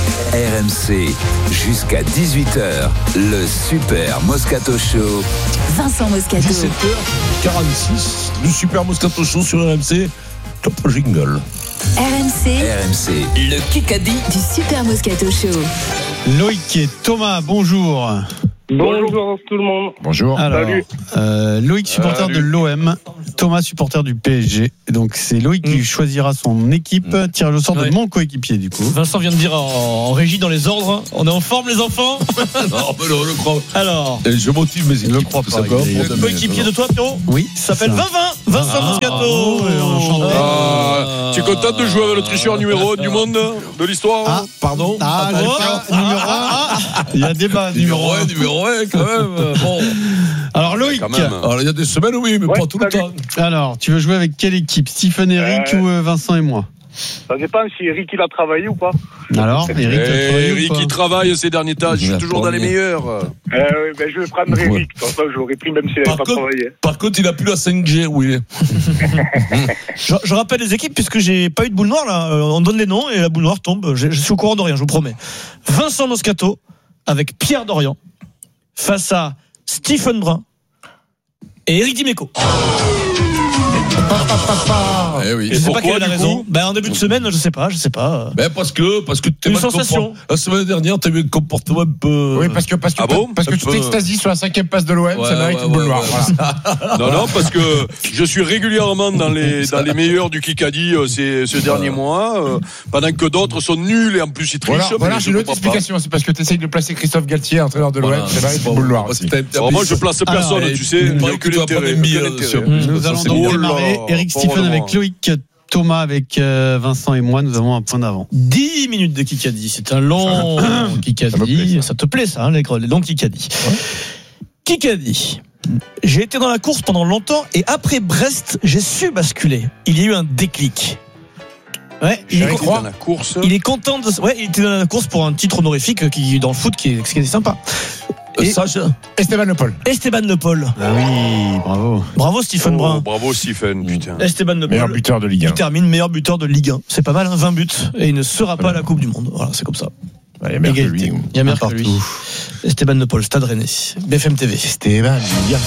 R M C, jusqu'à dix-huit heures, le Super Moscato Show. Vincent Moscato. dix-sept heures quarante-six, le Super Moscato Show sur R M C. Top jingle. R M C. R M C, le Kikadi du Super Moscato Show. Loïc et Thomas, bonjour. Bonjour tout le monde. Bonjour. Alors, Salut. euh, Loïc, supporter Salut. de l'O M, Thomas, supporter du P S G. Donc c'est Loïc qui choisira son équipe. Tirage au sort Ouais. de mon coéquipier, du coup. Vincent vient de dire en, en régie dans les ordres. On est en forme, les enfants. Non, mais le, le crois. Alors, Et je motive mes équipes. le crois pas, ça va, il est- pour le coéquipier de toi, Pierrot, Oui. s'appelle ça. Vinvin. Vincent Ah, Moscato. bravo, et enchanté. Ah, tu es content de jouer avec le tricheur numéro un du monde de l'histoire Ah, Pardon. Ah, Attends. j'ai pas- numéro un. Il y a débat, numéro Numéro un. un, numéro un, quand même. Bon. Alors Loïc, Quand même. Alors, il y a des semaines, oui, mais Ouais, pas tout le salut. temps. alors tu veux jouer avec quelle équipe? Stephen, Eric Euh, ou euh, Vincent et moi? Ça dépend si Eric il a travaillé ou pas. Alors, Eric, Eh, tu as travaillé ou Eric, pas il travaille ces derniers temps. Je suis Il a toujours dans les travaillé. meilleurs. Euh, oui, ben, je vais prendre Eric. De toute façon, je l'aurais pris même s'il n'avait Par pas contre- travaillé. Par contre, il a plus la cinq G, oui. Je, je rappelle les équipes puisque j'ai pas eu de boule noire là. Euh, On donne les noms et la boule noire tombe. Je, je suis au courant de rien, je vous promets. Vincent Moscato avec Pierre Dorian face à Stephen Brun et Eric Dimeco. Eh oui. Je sais pas pourquoi, quelle est la du raison. coup Ben, en début de semaine, je sais pas, je sais pas. Ben parce que, parce que t'es Une mal sensation. comporté. La semaine dernière, t'as eu un comportement un peu. Oui, parce que, parce que, Ah bon parce que Un tu peu. t'extasies sur la cinquième passe de l'O M, Ouais, ça mérite ouais, une boule ouais, noire. ouais. Voilà. Non, non, parce que je suis régulièrement dans les, dans les meilleurs du Kikadi euh, ces, ces derniers mois, euh, pendant que d'autres sont nuls et en plus ils trichent. Voilà, mais voilà je j'ai une autre comprends pas. explication. C'est parce que tu essayes de placer Christophe Galtier, entraîneur de l'O M, Voilà, ça mérite c'est une bon. boule noire Parce aussi. que t'as- Alors moi je place personne, Alors, tu sais, il il n'y paraît a que que tu vas prendre l'intérêt. une bille, que là, l'intérêt. sur- Nous Ça, allons c'est donc bon. démarrer. Oh là, Eric, pas Stephen vraiment. avec Loïc, Thomas avec euh, Vincent et moi. Nous avons un point d'avant. dix minutes de Kikadi. C'est un long Ça me Kikadi. plaît, Ça. te plaît, ça, hein, les, les longs Kikadi. Kikadi. J'ai été dans la course pendant longtemps et après Brest, j'ai su basculer. Il y a eu un déclic. Ouais, il est, Eric, con- dans la course. il est content de. Ouais, il était dans la course pour un titre honorifique qui, dans le foot qui est, qui est sympa. Et Ça, je- Esteban Le Paul. Esteban Le Paul. Ah oui, bravo. Bravo Stephen Oh, Brun. bravo Stephen, putain. Esteban Le Meilleur Paul. buteur de Ligue Il un. termine meilleur buteur de Ligue un. C'est pas mal, hein, vingt buts. Et il ne sera pas à la Coupe du Monde. Voilà, c'est comme ça. Il y a meilleur que Égalité. lui. Il y a meilleur que Partout. lui. Esteban Le Paul, Stade Rennais. B F M T V. Esteban, Ligue un.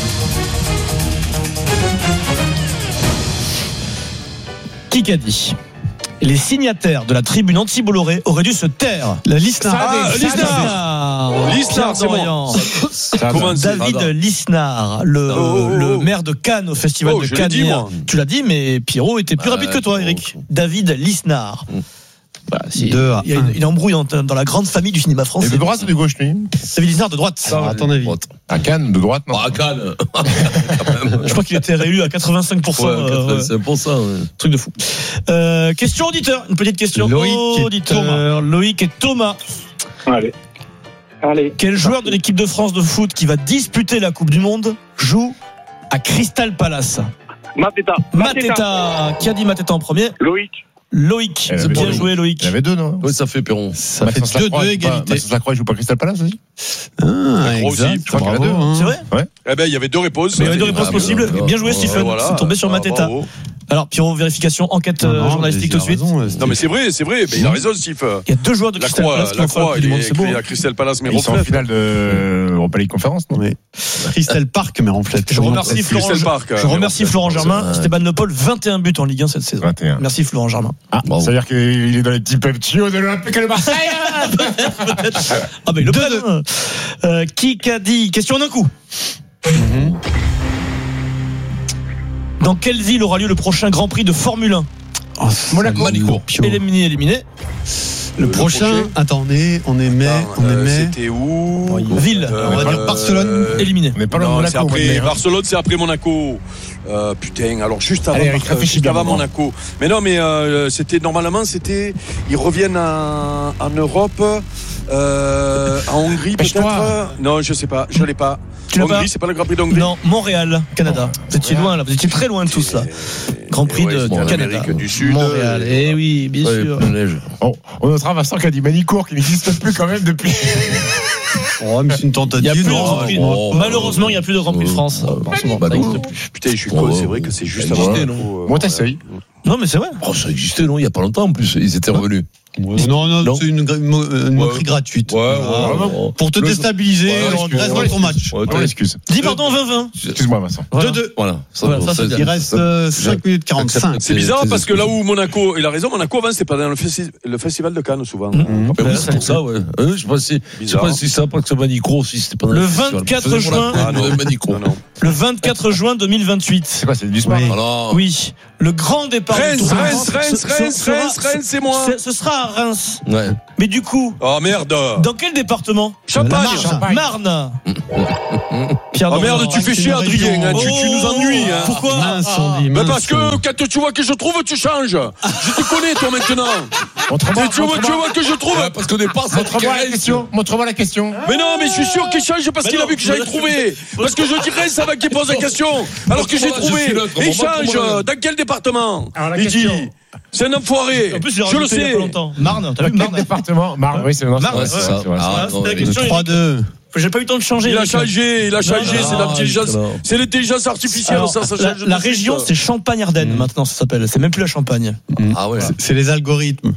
Qui a dit les signataires de la tribune anti-Bolloré auraient dû se taire. La liste Ah, Lisnard. Lisnard, c'est Dorian. Comment c'est David Lisnard, le, Oh, oh, le oh. maire de Cannes au festival Oh, de je l'ai Cannes. dit, hier. moi. Tu l'as dit, mais Pierrot était plus Ouais, rapide que toi, Pierrot. Eric. David Lisnard. Voilà, si- Deux à il y a une, une embrouille en- dans la grande famille du cinéma Et français. de droite ou de gauche, lui David Lisnard de droite. Alors, à ton avis. À Cannes, de droite, non Ah, Cannes. Je crois qu'il était réélu à quatre-vingt-cinq pour cent. Ouais, euh, ouais. quatre-vingt-cinq pour cent. ouais. Truc de fou. Euh, question auditeur, une petite question. Loïc et auditeur. Thomas. Loïc et Thomas. Allez. Allez. Quel joueur de l'équipe de France de foot qui va disputer la Coupe du Monde joue à Crystal Palace? Mateta. Mateta. Qui a dit Mateta en premier? Loïc. Loïc. Eh, Bien bon, joué, Loïc. Il y en avait deux, non Oui, ça fait Perron. Ça Maxence fait deux Lacroix, deux il joue pas- égalité. Maxence Lacroix, il joue pas Crystal Palace aussi Ah, Lacroix aussi, exact. je crois qu'il y en a Bravo, deux. hein. C'est vrai? Eh ben, il y avait deux réponses. Mais il y avait deux réponses Ah, possibles. bah, Bien joué, bah, Stephen. Voilà. C'est tombé sur Ah, Mateta. bravo. Alors, Pierrot, vérification, enquête Non, euh, non, journalistique mais tout de il a suite. raison, Non, mais c'est vrai, c'est vrai. Mais il a raison, Steve. Il y a deux joueurs de La Crystal Croix, Palace qui la ont fait la Croix, Coupe du il Monde. est C'est beau. écrit à Crystal Palace, mais Ils sont en reflète. finale de Europa League Conférence, non Oui. Crystal Park, mais en fait. Je remercie Crystal Florent, Park, je mais remercie reflète. Florent Germain. Ouais. Esteban Le Paul, vingt et un buts en Ligue un cette saison. vingt et un. Merci Florent Germain. Ah, Bravo. ça veut dire qu'il est dans les petits peptios de l'Olympique de Marseille. Ah, mais le Deux, prennent. Euh, qui qu'a dit? Question en un coup. Dans quelle ville aura lieu le prochain Grand Prix de Formule un? Oh, Monaco. Monaco. Éliminé, éliminé. Le Le prochain, prochain. attends, on est, on est mai, Attends, on est euh, mai. C'était où Ville. On va dire Barcelone. Éliminé. On n'est pas loin de Non, Monaco. c'est au mois de après mai, hein. Barcelone, c'est après Monaco. Euh, putain, alors juste avant, Allez, Eric, Bar- réfléchis juste bien, avant maman. Monaco. Mais non, mais euh, c'était normalement, c'était ils reviennent en, en Europe, euh, en Hongrie Pêche-toi. peut-être. Non, je sais pas, je l'ai pas. Tu l'as Hongrie, pas c'est pas le Grand Prix d'Hongrie. Non, Montréal, Canada. Vous étiez loin là, vous étiez très loin de tous là. Grand Prix ouais, de c'était en Canada. Amérique du Sud. Montréal. Eh oui, bien Ouais, sûr. plein de neige. Oh, on notera Vincent qui a dit Manicourt qui n'existe plus quand même depuis. Oh, mais c'est une Il y a tentative. plus de non, Grand Prix. oh, Malheureusement, il n'y a plus de Grand Prix de France. oh, En ce moment, bah, ça non. n'existe plus. Putain, je suis Oh, con, c'est ouais. vrai que c'est juste Ça avant existait, Monaco. euh, Montesseuil. Non, mais c'est vrai. Oh, ça existait, non? Il n'y a pas longtemps en plus. Ils étaient revenus. Non, non, non, c'est une, une moquerie gratuite. Ouais, voilà. ouais, ouais. Pour te déstabiliser, ouais, on reste dans ton match. Ouais, ouais, excuse. Dis pardon, vingt vingt. Excuse-moi, Vincent. deux deux. Voilà. Ça, voilà, ça, ça, il reste euh, cinq minutes quarante-cinq. C'est bizarre parce que là où Monaco, il a raison, Monaco avant c'est pas dans le, festi- le festival de Cannes souvent. Mmh. Mmh. Ben oui, c'est pour ça, ouais. Euh, je pense si c'est ça, parce que Manico aussi, c'était pas dans le vingt-quatre juin. Ah non, Manico. Le vingt-quatre juin deux mille vingt-huit. C'est quoi, c'est du sport? Oui. Le grand départ. Reims, Reims, Reims, Reims, Reims, Reims, c'est moi. Ce sera à Reims. Ouais. Mais du coup. Oh merde. Dans quel département? Champagne. Marne. Marne. Pierre oh merde, tu fais chier Adrien, hein, tu, tu nous ennuies. Hein. Pourquoi? Mince, on dit, mince. Parce que quand tu vois que je trouve, tu changes. Je te connais toi maintenant. Montre-moi, tu, vois, tu vois que je trouve. Ouais, parce qu'au départ, c'est montre-moi la question. Montre-moi la question. Mais non, mais je suis sûr qu'il change parce mais qu'il non, a vu que j'avais trouvé. Parce que je dirais ça va qu'il pose la question. Alors que j'ai trouvé. Et il change. Dans quel département? Il dit. C'est un enfoiré. En plus, je le sais. Marne. Dans quel département? Marne. Oui, c'est Marne. C'est ça. C'était la question. trois deux. J'ai pas eu le temps de changer. Il a changé, il a changé, c'est l'intelligence, c'est l'intelligence artificielle, alors, ça, ça la, change. La région, c'est Champagne-Ardenne, mmh. maintenant, ça s'appelle. C'est même plus la Champagne. Mmh. Ah ouais. C'est, c'est les algorithmes.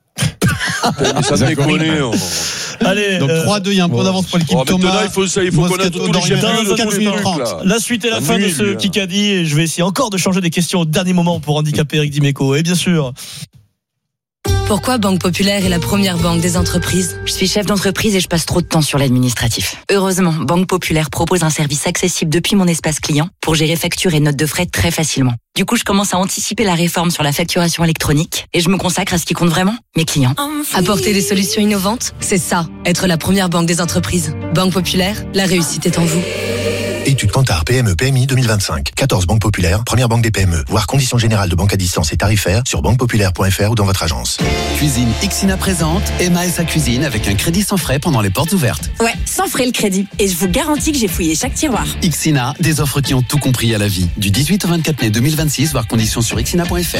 Ça déconne. Allez. Donc, trois deux, il y a un point d'avance pour l'équipe oh, Thomas. Là, il faut, ça, il faut connaître tous les chefs de La suite et la fin de ce Kikadi, et je vais essayer encore de changer des questions au dernier moment pour handicaper Eric Dimeco. Et bien sûr. Pourquoi Banque Populaire est la première banque des entreprises? Je suis chef d'entreprise et je passe trop de temps sur l'administratif. Heureusement, Banque Populaire propose un service accessible depuis mon espace client pour gérer factures et notes de frais très facilement. Du coup, je commence à anticiper la réforme sur la facturation électronique et je me consacre à ce qui compte vraiment, mes clients. Apporter des solutions innovantes, c'est ça, être la première banque des entreprises. Banque Populaire, la réussite est en vous. Étude Kantar P M E P M I deux mille vingt-cinq. quatorze banques populaires, première banque des P M E. Voir conditions générales de banque à distance et tarifaires sur banque populaire point f r ou dans votre agence. Cuisine Ixina présente Emma et sa cuisine avec un crédit sans frais pendant les portes ouvertes. Ouais, sans frais le crédit. Et je vous garantis que j'ai fouillé chaque tiroir. Ixina, des offres qui ont tout compris à la vie. Du dix-huit au vingt-quatre mai deux mille vingt-six, voir conditions sur ixina point f r.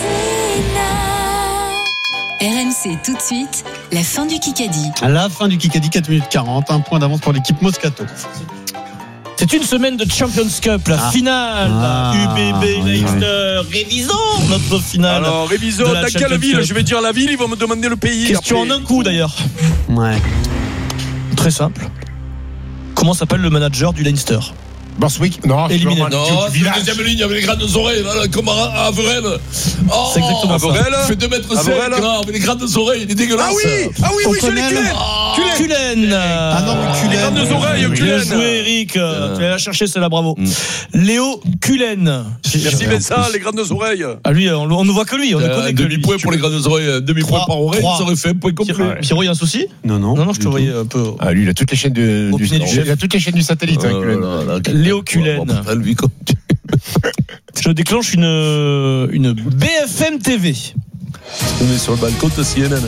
R M C tout de suite, la fin du Kikadi. À la fin du Kikadi, quatre minutes quarante, un point d'avance pour l'équipe Moscato. C'est une semaine de Champions Cup, la ah. finale. Ah. U B B Leicester. Oui. Révisons notre finale. Alors, révisons. Dans quelle ville? Je vais dire la ville, ils vont me demander le pays. Question après. En un coup d'ailleurs. Ouais. Très simple. Comment s'appelle le manager du Leinster? Borswick? Non, éliminé. Non, c'est la deuxième ligne avec les grandes oreilles, là, comme à Averel. Oh, c'est exactement Averel, ça. Il fait deux mètres cinq, avec les grandes oreilles, il est dégueulasse. Ah oui, ah oui, oui, je l'ai Cullen. Cullen. Ah non, mais Cullen. Les grandes oreilles, Cullen. Bien joué, Eric. Euh. Tu vas la chercher, c'est là, bravo. Mm. Léo Cullen. Merci Vincent, les grandes oreilles. Ah lui, on, on ne voit que lui, on ne connaît que lui. Demi-point pour les grandes oreilles, demi-point par oreille, ça aurait fait un point complet. Pierrot, il y a un souci? Non, non. Non, non, je te voyais un peu. Ah, lui, il a toutes les chaînes du, du, il a toutes les chaînes du satellite, Léo Cullen. Je déclenche une, une B F M T V. On est sur le balcon de C N N.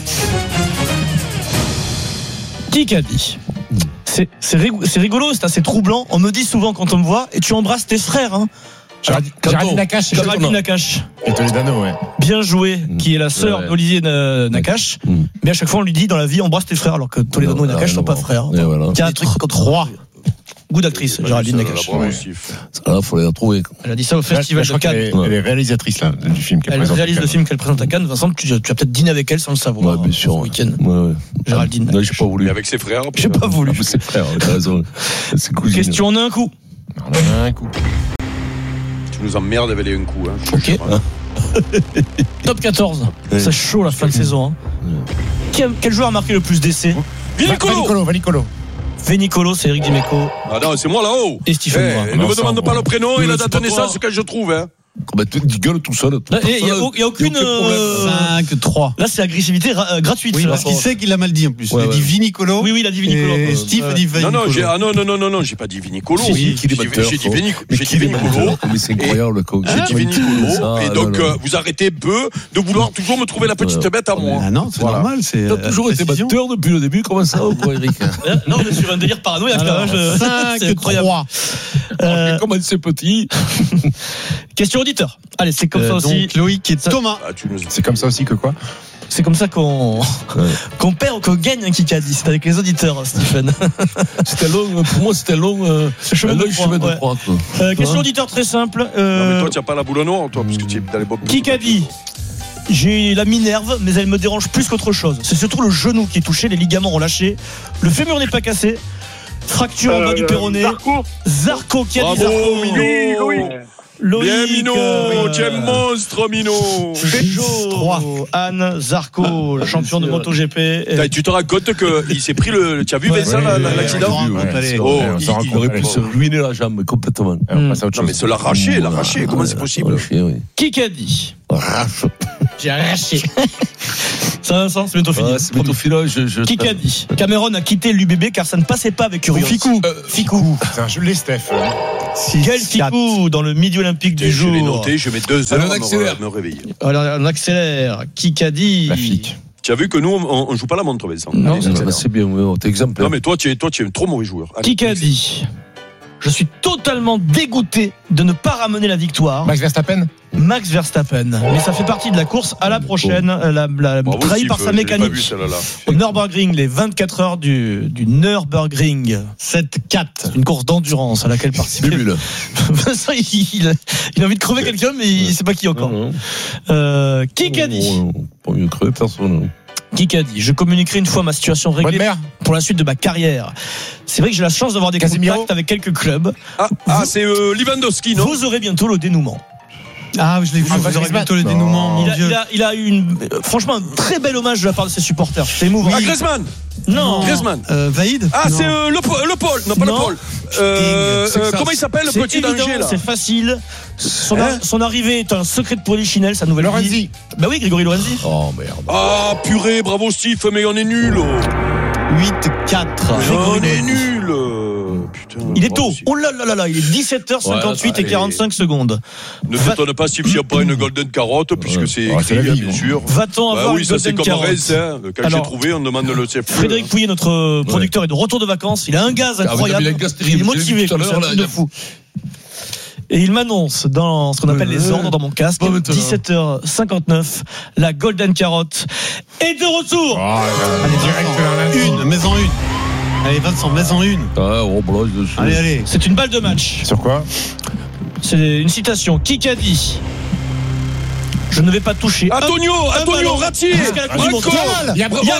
Qui qu'a dit? C'est, c'est, c'est rigolo, c'est assez troublant. On me dit souvent quand on me voit, et tu embrasses tes frères. Hein. Géraldine Nakache. Géraldine Nakache. Et Toledano, ouais. Bien joué, mmh. qui est la sœur ouais. d'Olivier Nakache. Mmh. Mais à chaque fois, on lui dit dans la vie, embrasse tes frères, alors que Toledano et Nakache ne sont pas frères. Il voilà. y a un truc comme trois. Goût d'actrice, Géraldine Nakache. Là, faut les retrouver. Elle a dit ça au festival de Cannes. Elle est, elle est réalisatrice là, du film qu'elle elle présente. Elle réalise le film qu'elle présente à Cannes. Vincent, tu, tu as peut-être dîné avec elle sans le savoir. Ouais, bien sûr. Ce week-end. Ouais, ouais. Géraldine Nakache. J'ai pas voulu. Et avec ses frères. J'ai pas voulu. Avec ses frères, t'as raison. C'est cool. Question en un coup. En un coup. Tu nous emmerdes avec les un coup. Hein, ok. Top quatorze. Ouais. C'est chaud la fin de saison. Hein. Ouais. Quel joueur a marqué le plus d'essais? Vanicolo. Vanicolo. Vénicolo, c'est Eric Dimeco. Ah non, c'est moi là-haut. Et Stephen Brun. Eh, ne me demande pas le prénom et la date de naissance que je trouve. Hein. Bah, tu gueules tout seul. Il n'y a, a aucune. Euh, cinq trois. Là, c'est agressivité ra- gratuite. Oui, parce qu'il sait qu'il l'a mal dit en plus. Ouais, il a dit Vinicolo. Oui, oui, il a dit Vinicolo. Et euh, Steve a dit Vinicolo. Non, non, j'ai, ah non, non, non, non, non, j'ai pas dit Vinicolo. Si, si, j'ai, dit, j'ai dit Vinicolo. J'ai dit Vinicolo. Mais c'est incroyable, quoi. J'ai dit Vinicolo. Et donc, vous arrêtez peu de vouloir toujours me trouver la petite bête à moi. Ah non, c'est normal. Tu as toujours été batteur depuis le début. Comment ça, Eric? Non, on est sur un délire paranoïaque. cinq trois. Comment c'est petit? Question auditeur. Allez, c'est comme euh, ça aussi. Donc Loïc et Thomas. Ah, tu nous... C'est comme ça aussi que quoi? C'est comme ça qu'on ouais. qu'on perd ou qu'on gagne un Kikadi. C'est avec les auditeurs, Stephen. C'était long. Pour moi, c'était long. Euh, chemin de chemin de croix. Euh, question auditeur très simple. Euh... Non, mais toi, tu n'as pas la boule noire, toi, parce que tu es dans les bobs. Kikadi. j'ai la minerve, mais elle me dérange plus qu'autre chose. C'est surtout le genou qui est touché, les ligaments ont lâché. Le fémur n'est pas cassé. Fracture en bas du péroné. Zarco. Zarco qui a Bravo, dit Zarco. Mino. Loïc. Loïc, Bien Mino, euh, tu es monstre Mino. Peugeot, Anne Zarco, le champion de MotoGP. Putain, tu te rends compte qu'il s'est pris le. Tu as vu Vincent Ouais, l'accident ouais, ouais, ouais. Oh, Ouais, on il- s'en rend il- compte. aurait pu se ruiner la jambe complètement. On passe à autre Non mais chose. se l'arracher, l'arracher, comment c'est possible? Arraché, oui. Qui qu'a dit Arrache. J'ai arraché. Ça a un sens, c'est bientôt fini. Ouais, c'est bientôt fini, je- je- Qui qu'a dit Cameron a quitté l'U B B car ça ne passait pas avec Urios. Ficou. Euh, Ficou. Putain, je l'ai, Steph. Quel Ficou dans le milieu olympique du Je l'ai jour. noté, je mets deux Allez, heures on à accélère. me, me réveiller. Alors on accélère. Qui qu'a dit La flic. Tu as vu que nous, on, on joue pas la montre, Vincent. Non, Allez, c'est accélère. Bah, c'est bien, oui, t'es exemplaire. Non mais toi, tu es, toi, tu es un trop mauvais joueur. Allez, Qui qu'a dit Je suis totalement dégoûté de ne pas ramener la victoire. Max Verstappen. Max Verstappen. Mais ça fait partie de la course. À la prochaine, la, la, Bravo, trahi Steve, par sa je l'ai pas vu, mécanique. celle-là. Au Nürburgring, les vingt-quatre heures du, du Nürburgring. sept quatre. Une course d'endurance à laquelle participe. Vincent, il, il, a, il a envie de crever quelqu'un, mais il ne sait pas qui encore. Euh, qui qu'a dit Pas mieux crever, personne. Qui qu'a dit Je communiquerai une fois ma situation réglée pour la suite de ma carrière. C'est vrai que j'ai la chance d'avoir des Casemiro. contacts avec quelques clubs. Ah, ah, c'est euh, Lewandowski, non? Vous aurez bientôt le dénouement. Ah, je l'ai vu. Ah, Vous aurez Griezmann. bientôt le dénouement. Mon Il a, Dieu. il, a, il a eu une, euh, franchement un très bel hommage de la part de ses supporters. C'est émouvant. Ah, Griezmann. Non. Griezmann. Euh, Vaïd. Ah, Non. c'est euh, le, Paul- le Paul. Non, pas Non. le Paul. Euh, C'est euh, ça. comment il s'appelle, le C'est petit évident, danger, là? C'est facile. Son, Hein son arrivée est un secret de Polichinelle, sa nouvelle Lorenzi. vie. Bah oui, Grégory Lorenzi. Oh merde. Ah, purée, bravo Steve, mais on est nul. huit quatre. On est nul. Putain. Il est tôt. Oh là là là là, il est dix-sept heures cinquante-huit Ouais, et quarante-cinq secondes. Ne t'étonne pas Steve s'il n'y a pas une golden carotte, puisque c'est Ah, c'est écrit, la vie, bien bon. sûr. Va-t-on Bah avoir oui, une ça c'est golden comme carotte Reims, hein. Quand j'ai Alors, trouvé, on demande le chef. Frédéric Pouillet, notre producteur, est de retour de vacances. Il a un gaz Ah, mais incroyable. il a un gaz Il terrible. est motivé, Je l'ai vu tout à c'est un l'heure, truc là, de fou. Et il m'annonce dans ce qu'on appelle les ordres dans mon casque, Pas maintenant. dix-sept heures cinquante-neuf, la Golden Carotte est de retour. Oh, Allez, direct Vincent. Une, mets-en une. Allez, Vincent, mets-en une. Ah, on bloque dessus. Allez, allez. C'est une balle de match. Sur quoi? C'est une citation. Qui qu'a dit Je ne vais pas toucher. un- Antonio, un Antonio, ballon Ratti. jusqu'à la Coupe du Monde. Encore. Il y a Yamal.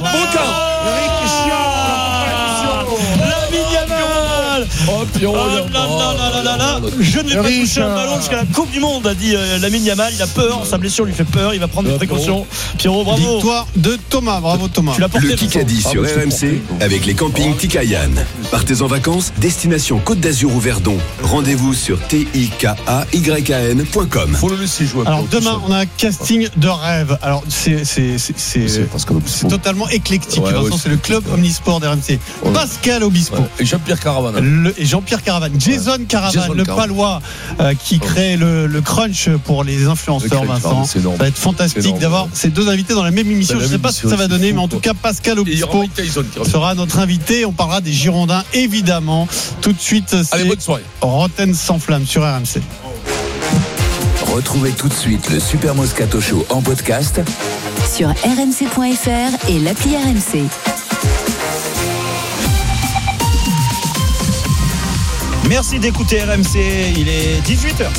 Lamine Yamal. Oh, Pierrot, Ah, là, là, là, là, là, là. Je ne vais pas Riche. toucher un ballon jusqu'à la Coupe du Monde, a dit euh, Lamine Yamal. Il a peur, sa blessure lui fait peur, il va prendre des précautions. Pierrot, bravo. Victoire de Thomas. Bravo Thomas. Tu l'as porté, Le Vincent. Kikadi sur R M C avec les campings Tikayan. Partez en vacances, destination Côte d'Azur ou Verdon. Rendez-vous sur T I K A Y A N point com. Faut le laisser jouer. Alors demain, on a un casting de rêve. Alors c'est c'est c'est c'est C'est Pascal Obispo. c'est totalement éclectique. Ouais, Vincent, ouais, c'est le club omnisport d'R M C. Ouais. Pascal Obispo. Ouais. Et Jean-Pierre Caravane. Le- et Jean-Pierre Caravane, Jason Caravane, Jason le Caravane. palois euh, qui crée le, le crunch pour les influenceurs, Le crunch, Vincent. c'est énorme. Ça va être fantastique C'est énorme, d'avoir ouais. ces deux invités dans la même émission. Dans la Je ne sais même pas ce que ça émission, va c'est donner, fou, mais en quoi. tout cas, Pascal Et il y aura Obispo Mike Tyson qui revient. sera notre invité. On parlera des Girondins, évidemment. Tout de suite, Allez, c'est bonne soirée. Rotten sans flamme sur R M C. Retrouvez tout de suite le Super Moscato Show en podcast Sur r m c point f r et l'appli R M C. Merci d'écouter R M C. Il est dix-huit heures.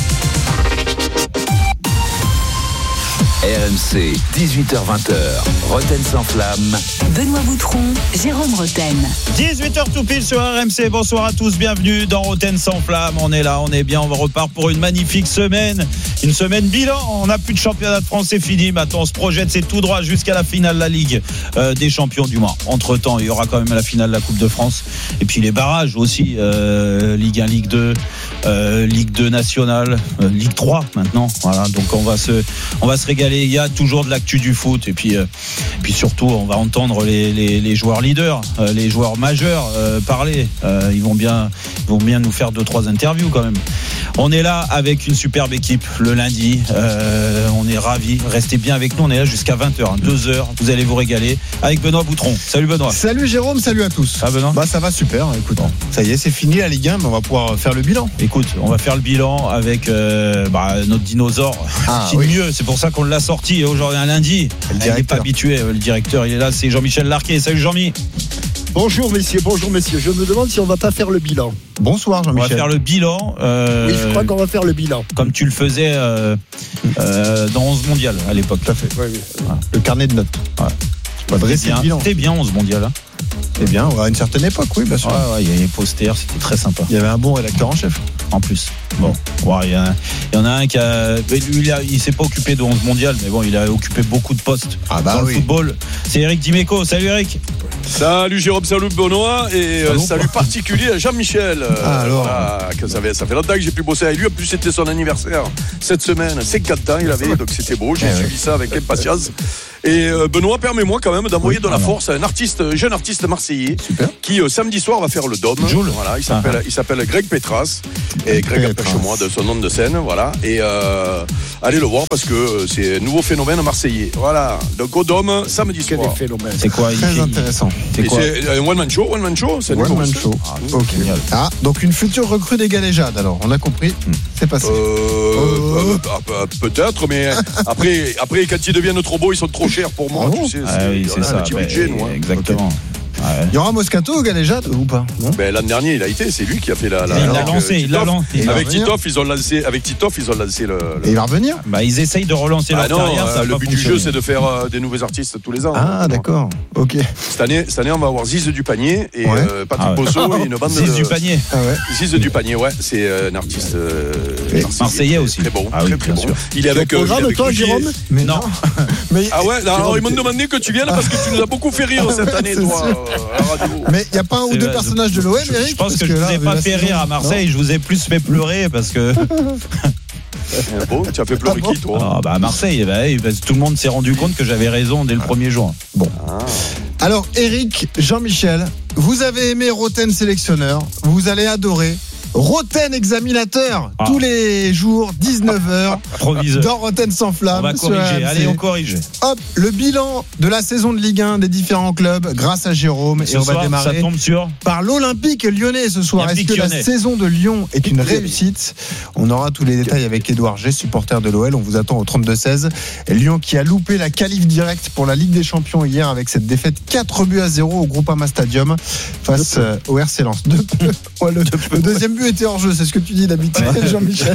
R M C, dix-huit heures vingt. Rotten sans flamme. Benoît Boutron, Jérôme Roten. dix-huit heures tout pile sur R M C. Bonsoir à tous, bienvenue dans Rotten sans flamme. On est là, on est bien, on repart pour une magnifique semaine. Une semaine bilan, on n'a plus de championnat de France, c'est fini. Maintenant on se projette, c'est tout droit jusqu'à la finale de la Ligue euh, des champions du mois. Entre temps, il y aura quand même la finale de la Coupe de France. Et puis les barrages aussi, euh, Ligue un, Ligue deux, euh, Ligue deux nationale, euh, Ligue trois maintenant. Voilà, donc on va se, on va se régaler. Il y a toujours de l'actu du foot. Et puis, euh, puis surtout, on va entendre les, les, les joueurs leaders, euh, les joueurs majeurs euh, parler. Euh, ils vont bien, ils vont bien nous faire deux trois interviews quand même. On est là avec une superbe équipe le lundi. Euh, on est ravis. Restez bien avec nous. On est là jusqu'à vingt heures, hein, deux heures. Vous allez vous régaler avec Benoît Boutron. Salut Benoît. Salut Jérôme, salut à tous. Ah Benoît. Bah ça va super. Écoute, ça y est, c'est fini la Ligue un, mais on va pouvoir faire le bilan. Écoute, on va faire le bilan avec euh, bah, notre dinosaure. Ah, Qui oui. mieux, c'est pour ça qu'on l'a sorti aujourd'hui un lundi. Le Il n'est directeur. pas habitué. Le directeur, il est là. C'est Jean-Michel Larquet. Salut Jean-Mi. Bonjour messieurs, bonjour messieurs. Je me demande si on va pas faire le bilan. Bonsoir On va Jean-Michel. faire le bilan. euh, Oui, je crois qu'on va faire le bilan. Comme tu le faisais euh, euh, dans onze mondial à l'époque. Tout à fait. Ouais, oui. Voilà. Le carnet de notes. Ouais. Pas dressé le bilan. C'était bien onze mondial. Hein. C'était bien, ouais, à une certaine époque, oui, bien sûr. Ouais, ouais, il y avait les posters, c'était très sympa. Il y avait un bon rédacteur en chef. En plus. Bon, ouais, il, y a, il y en a un qui a. Lui, il, a, il s'est pas occupé de onze mondial, mais bon, il a occupé beaucoup de postes ah bah dans oui. le football. C'est Eric Dimeco. Salut Eric. Salut Jérôme, salut Benoît et salut, euh, salut particulier à Jean-Michel. Ah, alors. Voilà, que ça, fait, ça fait longtemps que j'ai pu bosser avec lui. En plus, c'était son anniversaire cette semaine. cinquante ans, il avait, donc c'était beau. J'ai eh suivi oui. ça avec impatience. Et euh, Benoît, permets-moi quand même d'envoyer oui, de la force à un artiste, jeune artiste marseillais, Super. qui euh, samedi soir va faire le Dôme. Joule. Voilà, il s'appelle, ah. il s'appelle Greg Petras. Et Greg empêche-moi de son nom de scène, voilà. Et euh, allez le voir parce que euh, c'est un nouveau phénomène marseillais. Voilà. Donc au Dôme, samedi Quel soir. C'est quoi? Très il... intéressant. C'est, quoi c'est un one man show, one man show, c'est un one man show. Ah, ok. Ah, donc une future recrue des Galéjades. Alors, on a compris. Hmm. C'est passé. Euh, oh. euh, peut-être, mais après, après, quand ils deviennent trop beaux, ils sont trop chers pour moi. Ah tu sais, ah c'est, oui, c'est ça. Bah, budget, nous, hein. Exactement. Okay. Ouais. Il y aura Moscato au Galéjade ou pas? Ben, l'an dernier, il a été, c'est lui qui a fait la. la il l'a lancé, euh, il l'a lancé. Avec Titoff, ils ont lancé, avec Titoff, ils ont lancé le. le... Et il va revenir? Bah, ils essayent de relancer ah leur non, carrière. Ça euh, le but du jeu, c'est de faire euh, des nouveaux artistes tous les ans. Ah, hein, d'accord. Ok. Cette année, cette année, on va avoir Ziz du panier et ouais. euh, Patrick ah ouais. Bosso et une bande Ziz de. du panier. Ah ouais. Ziz du panier, ouais, c'est euh, un artiste euh, marseillais, marseillais aussi. Très bon, ah très oui, très bon. Sûr. Il est avec. Programme toi, Jérôme? Mais non. Ah ouais. Alors ils m'ont demandé que tu viennes parce que tu nous as beaucoup fait rire cette année, toi, à la radio. Mais il y a pas un ou deux personnages de l'O M, Eric? Je pense que je vous ai pas fait rire à Marseille, je vous ai plus fait pleurer parce que. Bon, tu as fait pleurer qui, toi? Ah bah à Marseille, bah, tout le monde s'est rendu compte que j'avais raison dès le premier jour. Bon. Alors, Eric, Jean-Michel, vous avez aimé Roten sélectionneur, vous allez adorer Roten examinateur, ah. tous les jours, dix-neuf heures, Proviseur. Dans Roten sans flamme. On va corriger, allez, on corrige. Hop, le bilan de la saison de Ligue un des différents clubs, grâce à Jérôme. Ce et on soir, va démarrer ça tombe sur par l'Olympique lyonnais ce soir. Est-ce que lyonnais. La saison de Lyon est une réussite? On aura tous les détails avec Édouard G, supporter de l'O L. On vous attend au trente-deux seize. Lyon qui a loupé la qualif directe pour la Ligue des Champions hier avec cette défaite quatre buts à zéro au Groupama Stadium face euh, au R C Lens. De peu. Ouais, le, le deuxième but était hors jeu, c'est ce que tu dis d'habitude, Jean-Michel.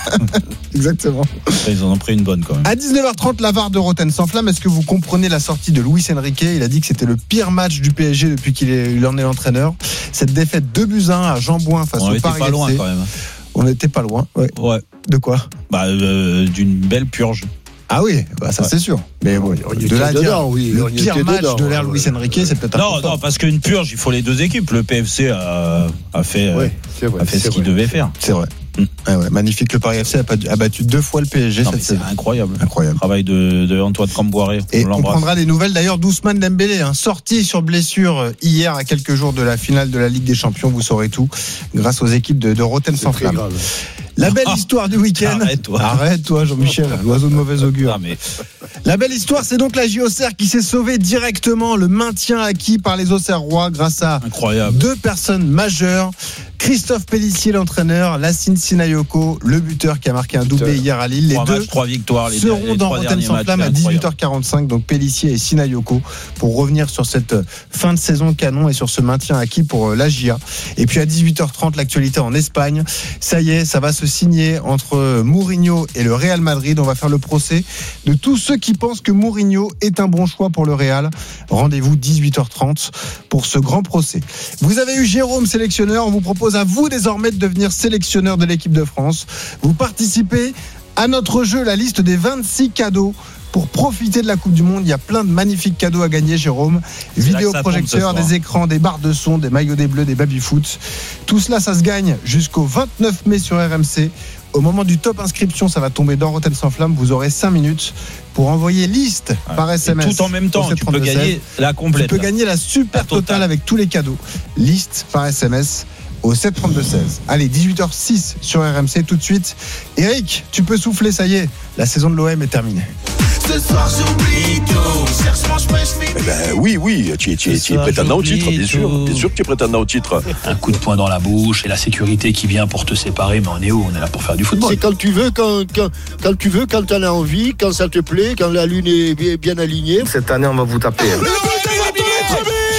Exactement. Ils en ont pris une bonne quand même. À dix-neuf heures trente, la V A R de Roten sans flamme. Est-ce que vous comprenez la sortie de Luis Enrique? Il a dit que c'était le pire match du P S G depuis qu'il est, il en est l'entraîneur. Cette défaite deux buts à un à Jean-Bouin face on au Paris F C. On était pas loin quand même. On n'était pas loin. Ouais. ouais. De quoi? Bah euh, d'une belle purge. Ah oui, bah ça ouais. c'est sûr. Mais bon, de là dedans, dire, oui, le pire match dedans, de l'ère Luis Enrique, c'est peut-être non, important. non, parce qu'une purge, il faut les deux équipes. Le P F C a, a fait, ouais, vrai, a fait ce qu'il devait faire. C'est vrai. Mmh. Ah ouais, magnifique. Le Paris F C a battu deux fois le P S G. Non, cette c'est incroyable. Incroyable. Le travail de, de Antoine Camboiré. Et on, on prendra des nouvelles d'ailleurs d'Ousmane Dembélé, hein, sorti sur blessure hier à quelques jours de la finale de la Ligue des Champions. Vous saurez tout grâce aux équipes de, de Roten sans flamme. La belle histoire du week-end. Arrête-toi. Arrête-toi, Jean-Michel, l'oiseau de mauvais augure. Ah, mais... La belle histoire, c'est donc la J O C R qui s'est sauvée directement. Le maintien acquis par les Auxerrois grâce à Incroyable. deux personnes majeures. Christophe Pellissier, l'entraîneur, Lassine Sinayoko, le buteur qui a marqué un doublé hier à Lille. Les trois deux matchs, trois victoires, les seront les dans Roten sans flamme à dix-huit heures quarante-cinq. Donc Pellissier et Sinayoko pour revenir sur cette fin de saison canon et sur ce maintien acquis pour la J A. Et puis à dix-huit heures trente, l'actualité en Espagne. Ça y est, ça va se signer entre Mourinho et le Real Madrid. On va faire le procès de tous ceux qui pensent que Mourinho est un bon choix pour le Real. Rendez-vous dix-huit heures trente pour ce grand procès. Vous avez eu Jérôme, sélectionneur. On vous propose à vous désormais de devenir sélectionneur de l'équipe de France. Vous participez à notre jeu, la liste des vingt-six cadeaux pour profiter de la Coupe du Monde. Il y a plein de magnifiques cadeaux à gagner, Jérôme. Vidéoprojecteurs, des écrans, des barres de son, des maillots des Bleus, des baby-foot. Tout cela, ça se gagne jusqu'au vingt-neuf mai sur R M C. Au moment du top inscription, ça va tomber dans Roten sans flamme. Vous aurez cinq minutes pour envoyer liste ah, par S M S. Tout en même temps, tu peux gagner la complète. Tu peux gagner la super la totale. totale avec tous les cadeaux. Liste par S M S au sept trente-deux seize. Allez, dix-huit heures six sur R M C tout de suite. Eric, tu peux souffler, ça y est, la saison de l'O M est terminée. Ce soir j'oublie tout. Cherche-moi, je me Eh ben oui, oui, tu es, tu es, tu es prétendant au titre, bien sûr. Bien sûr que tu es prétendant au titre. Un coup de poing dans la bouche et la sécurité qui vient pour te séparer, mais on est où? On est là pour faire du football. C'est quand tu veux, quand, quand, quand tu veux, quand tu en as envie, quand ça te plaît, quand la lune est bien, bien alignée. Cette année, on va vous taper.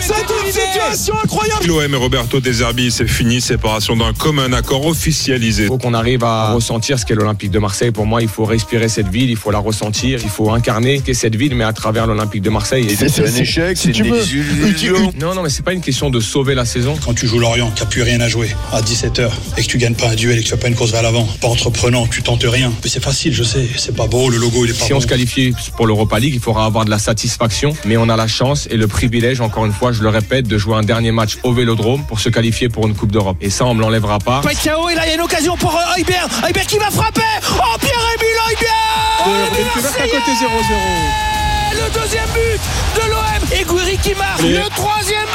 C'est une situation incroyable. L'O M et Roberto De Zerbi, c'est fini, séparation d'un commun accord officialisé. Il faut qu'on arrive à ressentir ce qu'est l'Olympique de Marseille. Pour moi, il faut respirer cette ville, il faut la ressentir, il faut incarner ce qu'est cette ville, mais à travers l'Olympique de Marseille. C'est, c'est un échec, c'est une désillusion. Non, non, mais c'est pas une question de sauver la saison. Quand tu joues Lorient, qui n'a plus rien à jouer, à dix-sept heures, et que tu gagnes pas un duel et que tu fais pas une course vers l'avant, pas entreprenant, tu tentes rien. Mais c'est facile, je sais, c'est pas beau, le logo il est pas Si bon. on se qualifie pour l'Europa League, il faudra avoir de la satisfaction, mais on a la chance et le privilège, encore une fois, je le répète, de jouer un dernier match au Vélodrome pour se qualifier pour une Coupe d'Europe. Et ça, on me l'enlèvera pas. Pacquiao, et là il y a une occasion pour euh, Højbjerg. Højbjerg qui va frapper. Oh, Pierre-Emile Højbjerg. à côté zéro zéro. Le deuxième but de l'O M. Et Guiri qui marque Et... le troisième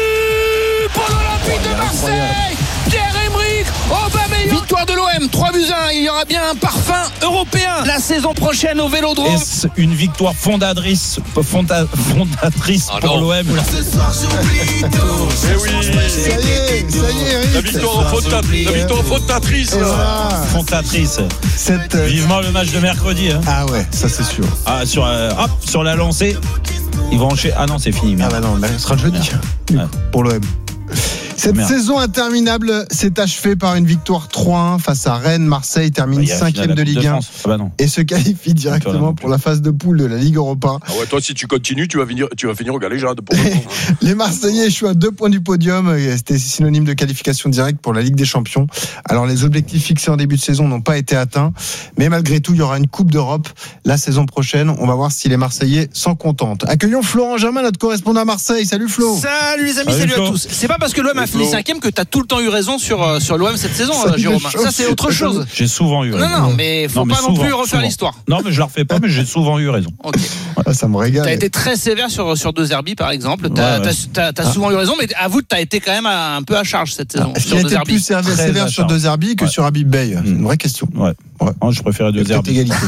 but pour l'Olympique de Marseille. Pierre-Emerick Aubameyang. Victoire de l'O M, trois buts à un. Il y aura bien un parfum européen la saison prochaine au Vélodrome. Est-ce une victoire fondatrice, fonda, fondatrice ah pour l'O M? Ce soir j'oublie tout. Mais oui, Ça y est, ça y est, Eric. la victoire fondatrice, la victoire fondatrice. Et voilà. Fondatrice. Cette, euh, Vivement le match de mercredi. Hein. Ah ouais, ça c'est sûr. Ah, sur, euh, hop, sur la lancée, ils vont enchaîner. Ah non, c'est fini. Ah Merde. bah non, là, ce sera jeudi Ouais. pour l'O M. Cette Merde. saison interminable s'est achevée par une victoire trois un face à Rennes. Marseille termine Il y a la cinquième finale de la Coupe Ligue un France. Ah bah non. et se qualifie directement pour la phase de poule de la Ligue Europa. Ah ouais, toi, si tu continues, tu vas finir, tu vas finir au galéjade. Pour Les Marseillais échouent à deux points du podium. C'était synonyme de qualification directe pour la Ligue des Champions. Alors, les objectifs fixés en début de saison n'ont pas été atteints. Mais malgré tout, il y aura une Coupe d'Europe la saison prochaine. On va voir si les Marseillais s'en contentent. Accueillons Florent Germain, notre correspondant à Marseille. Salut Flo. Salut les amis, Salut, salut, Flo. à tous. C'est pas parce que l'O M a fini Flo. cinquième que t'as tout le temps eu raison sur, euh, sur l'O M cette saison, Ça, euh, Jérôme. des choses, Ça, c'est autre chose. J'ai souvent eu Non, raison. non, mais faut Non, mais pas non souvent, plus refaire souvent. l'histoire. Non, mais je la refais pas, mais j'ai souvent eu raison. Ok. Ah, ça me régale. T'as été très sévère sur, sur De Zerbi, par exemple. T'as, Ouais, ouais. t'as, t'as, t'as Ah. souvent eu raison, mais avoue que t'as été quand même un peu à charge cette saison. Est-ce qu'il sur a De été Zerbi. plus sévère, Très sévère à sur charge. De Zerbi que Ouais. sur Habib Bey? C'est une vraie question. Ouais. Ouais. Non, je préférais De Peut-être Zerbi. égalité.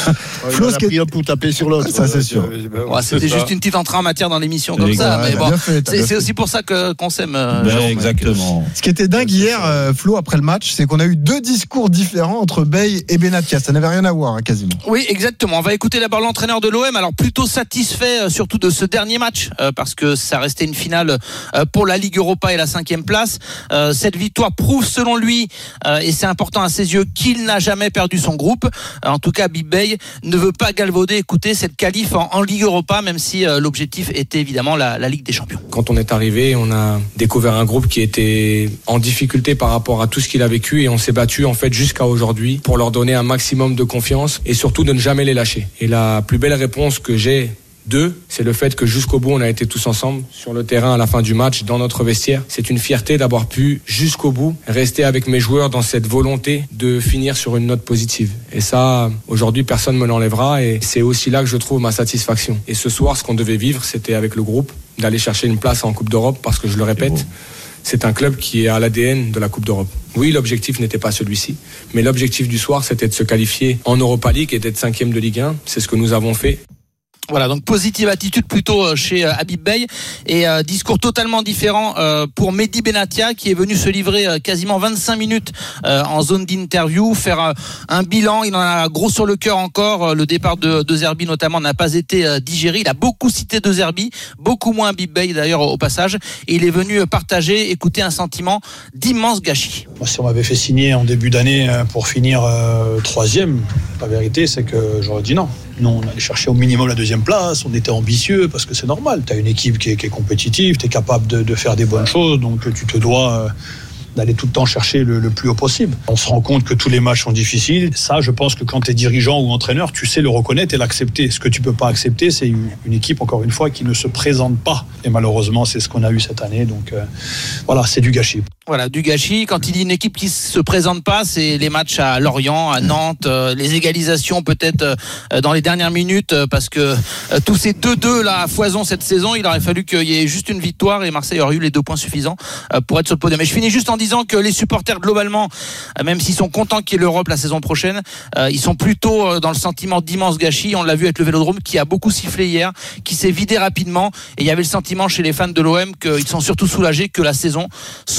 Il en a pris un pour taper sur l'autre. Ça, c'est sûr. Ouais, c'était C'est juste ça. une petite entrée en matière dans l'émission comme Ouais, ça. ouais, Mais t'as bon, bien fait, t'as c'est, bien c'est fait. aussi pour ça que, qu'on s'aime. euh, Ben, Jérôme. exactement. Ce qui était dingue hier, euh, Flo, après le match, c'est qu'on a eu deux discours différents entre Bey et Benatia. Ça n'avait rien à voir, hein, quasiment. Oui, exactement. On va écouter d'abord l'entraîneur de l'O M. Alors plutôt satisfait euh, surtout de ce dernier match euh, parce que ça restait une finale euh, pour la Ligue Europa et la cinquième place. Euh, cette victoire prouve selon lui, euh, et c'est important à ses yeux, qu'il n'a jamais perdu son groupe. Euh, en tout cas, Habib Bey ne veut pas galvauder, écouter cette qualif en, en Ligue Europa, même si euh, l'objectif était évidemment la, la Ligue des Champions. Quand on est arrivé, on a découvert un groupe qui était en difficulté par rapport à tout ce qu'il a vécu et on s'est battu en fait jusqu'à aujourd'hui pour leur donner un maximum de confiance et surtout de ne jamais les lâcher. Et la plus belle réponse que j'ai d'eux, c'est le fait que jusqu'au bout on a été tous ensemble sur le terrain à la fin du match, dans notre vestiaire. C'est une fierté d'avoir pu jusqu'au bout rester avec mes joueurs dans cette volonté de finir sur une note positive. Et ça, aujourd'hui, personne ne me l'enlèvera et c'est aussi là que je trouve ma satisfaction. Et ce soir, ce qu'on devait vivre, c'était avec le groupe, d'aller chercher une place en Coupe d'Europe parce que je le répète, c'est un club qui est à l'A D N de la Coupe d'Europe. Oui, l'objectif n'était pas celui-ci, mais l'objectif du soir, c'était de se qualifier en Europa League et d'être cinquième de Ligue un. C'est ce que nous avons fait. Voilà, donc positive attitude plutôt chez Habib Bey et euh, discours totalement différent euh, pour Mehdi Benatia qui est venu se livrer euh, quasiment vingt-cinq minutes euh, en zone d'interview, faire euh, un bilan. Il en a gros sur le cœur encore. Euh, le départ de, de Zerbi notamment n'a pas été euh, digéré. Il a beaucoup cité de Zerbi, beaucoup moins Habib Bey d'ailleurs au, au passage. Et il est venu partager, écouter un sentiment d'immense gâchis. Moi, si on m'avait fait signer en début d'année pour finir euh, troisième, la vérité, c'est que j'aurais dit non. Nous, on allait chercher au minimum la deuxième place, on était ambitieux, parce que c'est normal. Tu as une équipe qui est, qui est compétitive, tu es capable de, de faire des bonnes choses, donc tu te dois euh, d'aller tout le temps chercher le, le plus haut possible. On se rend compte que tous les matchs sont difficiles. Ça, je pense que quand tu es dirigeant ou entraîneur, tu sais le reconnaître et l'accepter. Ce que tu peux pas accepter, c'est une, une équipe, encore une fois, qui ne se présente pas. Et malheureusement, c'est ce qu'on a eu cette année. Donc euh, voilà, c'est du gâchis. Voilà, du gâchis. Quand il dit une équipe qui se présente pas, c'est les matchs à Lorient, à Nantes, euh, les égalisations peut-être euh, dans les dernières minutes, euh, parce que euh, tous ces deux deux là à foison cette saison, il aurait fallu qu'il y ait juste une victoire et Marseille aurait eu les deux points suffisants euh, pour être sur le podium. Mais je finis juste en disant que les supporters globalement, euh, même s'ils sont contents qu'il y ait l'Europe la saison prochaine, euh, ils sont plutôt euh, dans le sentiment d'immense gâchis. On l'a vu avec le Vélodrome qui a beaucoup sifflé hier, qui s'est vidé rapidement et il y avait le sentiment chez les fans de l'O M qu'ils sont surtout soulagés que la saison soit enfin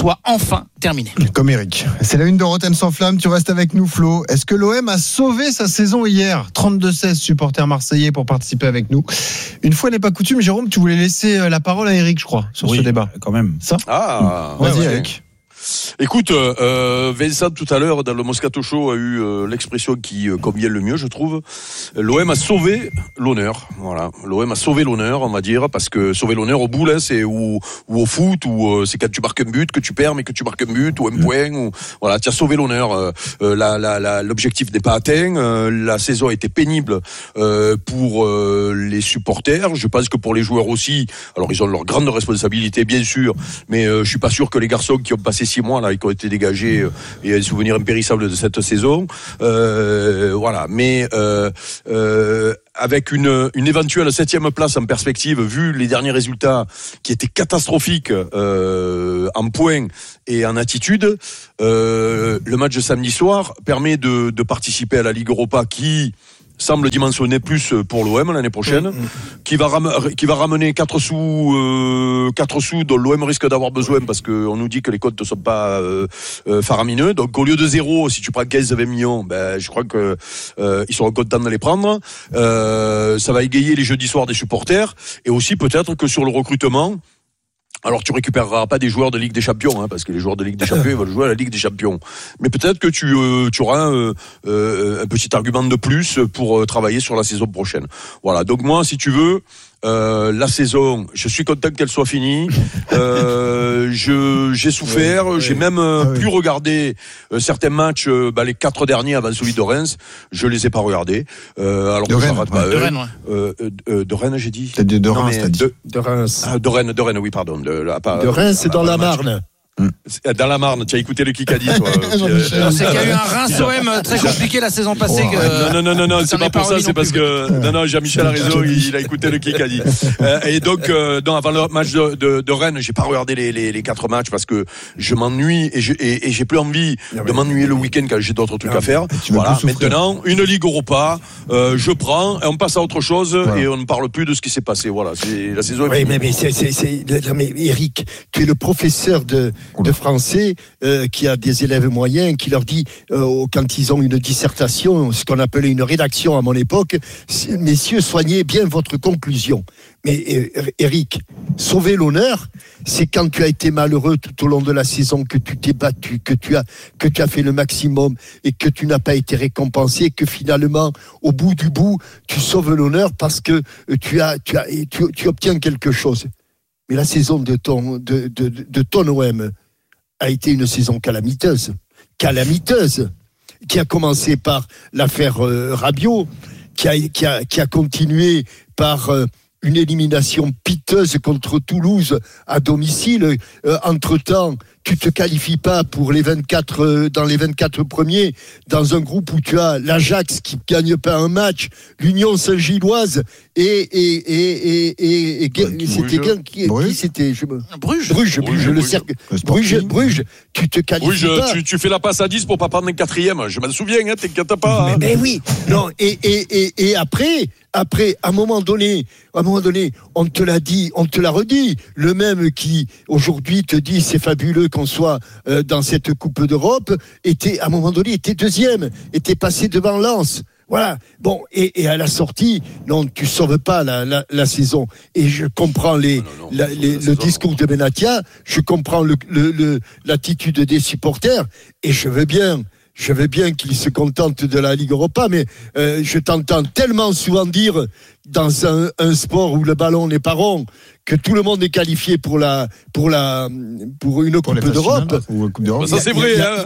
enfin terminé. Comme Eric. C'est la une de Rotten sans flamme. Tu restes avec nous, Flo. Est-ce que l'O M a sauvé sa saison hier? trente-deux seize supporters marseillais pour participer avec nous. Une fois n'est pas coutume, Jérôme, tu voulais laisser la parole à Eric, je crois, sur oui, ce débat. Quand même. Ça Ah, Vas-y, ouais, Eric. ouais. Écoute, euh, Vincent tout à l'heure dans le Moscato Show a eu euh, l'expression qui euh, convient le mieux, je trouve. L'O M a sauvé l'honneur. Voilà, l'O M a sauvé l'honneur, on va dire, parce que sauver l'honneur au boule, hein, c'est ou, ou au foot, ou euh, c'est quand tu marques un but que tu perds, mais que tu marques un but ou un mmh. point. Ou voilà, tu as sauvé l'honneur. Euh, euh, la, la, la, l'objectif n'est pas atteint. Euh, la saison a été pénible euh, pour euh, les supporters. Je pense que pour les joueurs aussi. Alors ils ont leur grande responsabilité, bien sûr, mais euh, je suis pas sûr que les garçons qui ont passé six mois là, qui ont été dégagés euh, et un souvenir impérissable de cette saison. Euh, voilà, mais euh, euh, avec une, une éventuelle septième place en perspective, vu les derniers résultats qui étaient catastrophiques euh, en points et en attitude, euh, le match de samedi soir permet de, de participer à la Ligue Europa qui semble dimensionner plus pour l'O M l'année prochaine, mmh. qui va ram- qui va ramener quatre sous euh, quatre sous dont l'O M risque d'avoir besoin parce que on nous dit que les comptes ne sont pas euh, euh, faramineux. Donc au lieu de zéro, si tu prends quinze à vingt millions, ben je crois que euh, ils seront contents de les prendre. Euh, ça va égayer les jeudis soirs des supporters et aussi peut-être que sur le recrutement. Alors tu récupéreras pas des joueurs de Ligue des Champions, hein, parce que les joueurs de Ligue des Champions ils veulent jouer à la Ligue des Champions. Mais peut-être que tu, euh, tu auras un, euh, un petit argument de plus pour euh, travailler sur la saison prochaine. Voilà. Donc moi, si tu veux. Euh, la saison, je suis content qu'elle soit finie. Euh, je, j'ai souffert, oui, j'ai oui. même euh, ah, oui. pu regarder euh, certains matchs, euh, bah, les quatre derniers avant celui de Reims, je les ai pas regardés. Euh, alors de, que Rennes, rate, ouais. bah, de Rennes, ouais. Euh, euh, de Rennes, j'ai dit. T'as dit de non, Reims, t'as dit. De, de Reims. Ah, de Rennes, de Rennes, oui, pardon. De, là, pas, de Reims, c'est dans la Marne. Dans la Marne, tu as écouté le Kikadi, toi. euh, c'est qu'il y a eu un Reims-O M très compliqué la saison passée. Oh, que, non, non, non, non, c'est pas pour ça, c'est parce que non, non, Jean-Michel a raison, il, il a écouté le Kikadi. Euh, et donc, euh, non, avant le match de, de, de Rennes, j'ai pas regardé les, les, les quatre matchs parce que je m'ennuie et, je, et, et j'ai plus envie non, de m'ennuyer le week-end quand j'ai d'autres trucs non, à faire. Voilà. Maintenant, une Ligue Europa, euh, je prends et on passe à autre chose voilà. et on ne parle plus de ce qui s'est passé. Voilà, c'est la saison. Oui, mais, mais c'est, c'est, c'est, mais Eric, tu es le professeur de, de français. Euh, qui a des élèves moyens, qui leur dit euh, quand ils ont une dissertation, ce qu'on appelait une rédaction à mon époque, messieurs, soignez bien votre conclusion. Mais Eric, sauver l'honneur, c'est quand tu as été malheureux tout au long de la saison, que tu t'es battu, que tu as que tu as fait le maximum et que tu n'as pas été récompensé, que finalement, au bout du bout, tu sauves l'honneur parce que tu as tu as tu, tu obtiens quelque chose. Mais la saison de ton de de, de ton O M a été une saison calamiteuse, calamiteuse, qui a commencé par l'affaire euh, Rabiot, qui a, qui a, qui a continué par euh, une élimination piteuse contre Toulouse à domicile. Euh, entre-temps, tu te qualifies pas pour les vingt-quatre euh, dans les vingt-quatre premiers dans un groupe où tu as l'Ajax qui gagne pas un match, l'Union Saint-Gilloise et et et et, et, et c'était qui, qui, qui c'était je me... Bruges Bruges Bruges le cercle Bruges Bruges tu te qualifies Bruges, pas tu, tu fais la passe à dix pour pas prendre un quatrième, je m'en souviens, hein, t'inquiète pas. Hein. Mais, mais oui, non et et et et après après à un moment donné, à un moment donné, on te l'a dit, on te l'a redit, le même qui aujourd'hui te dit c'est fabuleux qu'on soit euh, dans cette Coupe d'Europe, était à un moment donné était deuxième, était passé devant Lens. Voilà. Bon, et, et à la sortie, non, tu sauves pas la, la, la saison. Et je comprends les, non, non, non, la, les, le discours de Benatia, je comprends le, le, le, l'attitude des supporters, et je veux bien. Je veux bien qu'ils se contentent de la Ligue Europa, mais euh, je t'entends tellement souvent dire dans un, un sport où le ballon n'est pas rond que tout le monde est qualifié pour la pour la pour une pour Coupe d'Europe. Ou coupe d'Europe. Ça c'est vrai, hein.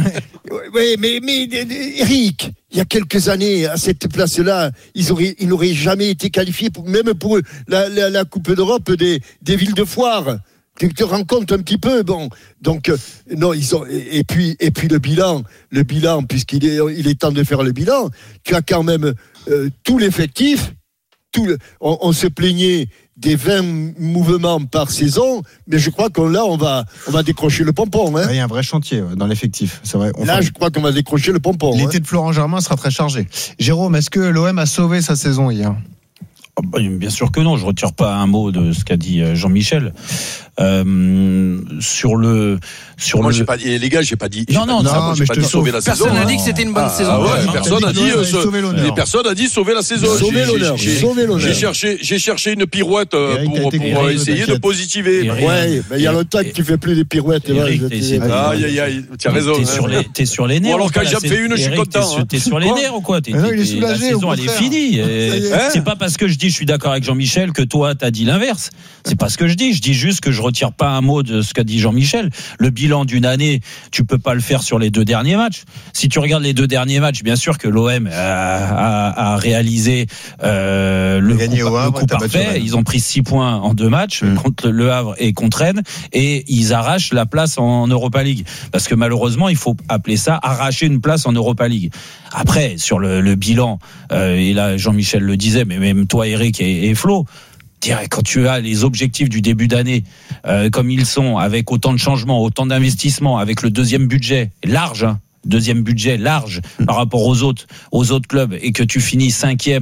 Oui, mais mais Eric, il y a quelques années à cette place-là, ils auraient ils n'auraient jamais été qualifiés pour, même pour la, la, la Coupe d'Europe des des villes de foire. Tu te rends compte un petit peu, bon. Donc euh, non, ils ont et, et puis et puis le bilan, le bilan, puisqu'il est il est temps de faire le bilan. Tu as quand même euh, tout l'effectif. Tout le, on, on se plaignait des vingt mouvements par saison, mais je crois qu'on là on va on va décrocher le pompon. Hein. Il y a un vrai chantier dans l'effectif, c'est vrai. Là, je crois qu'on va décrocher le pompon. L'été hein. de Florent Germain sera très chargé. Jérôme, est-ce que l'O M a sauvé sa saison hier? Bien sûr que non, je retire pas un mot de ce qu'a dit Jean-Michel. euh, sur le sur Moi, le. j'ai pas dit, les gars, j'ai pas dit. Non, j'ai non, pas dit ça. non, Moi, mais j'ai je pas te dit sauver sauve. la saison. Personne n'a hein. dit que c'était une bonne Ah, saison. ah ouais, Hein. personne T'as a dit dit, sauver- euh, sauver l'honneur. les personnes a dit sauver la saison. Sauver J'ai- l'honneur, j'ai- sauver l'honneur. J'ai cherché, j'ai cherché une pirouette euh, Eric, pour, t'as été pour Eric, essayer de t'inquiète. positiver. Eric, Ouais, mais il y a longtemps que tu fais plus des pirouettes. Eric, ouais, t'es- je- t'es- Aïe, aïe, aïe, tu as raison. T'es hein. sur les, t'es sur les nerfs. Bon, alors, ou pas, quand là, j'en c'est- fais une, je suis Eric, content, T'es sur, hein. t'es sur les Quoi nerfs ou quoi? T'es- Mais non, il est t'es- soulagé, La au saison, elle est contraire. finie. Ça y Et est. Hein c'est pas parce que je dis je suis d'accord avec Jean-Michel que toi t'as dit l'inverse. C'est pas ce que je dis. Je dis juste que je retire pas un mot de ce qu'a dit Jean-Michel. Le bilan d'une année, tu peux pas le faire sur les deux derniers matchs. Si tu regardes les deux derniers matchs, bien sûr que l'O M a, a, a réalisé euh, le Gagné coup, au le Havre, coup t'as battu parfait. Rennes. Ils ont pris six points en deux matchs Mm. contre le Havre et contre Rennes, et ils arrachent la place en Europa League. Parce que malheureusement, il faut appeler ça arracher une place en Europa League. Après, sur le, le bilan, euh, et là Jean-Michel le disait, mais même toi Eric et, et Flo, dirais, quand tu as les objectifs du début d'année euh, comme ils sont, avec autant de changements, autant d'investissements, avec le deuxième budget large, hein, deuxième budget large par rapport aux autres, aux autres clubs, et que tu finis cinquième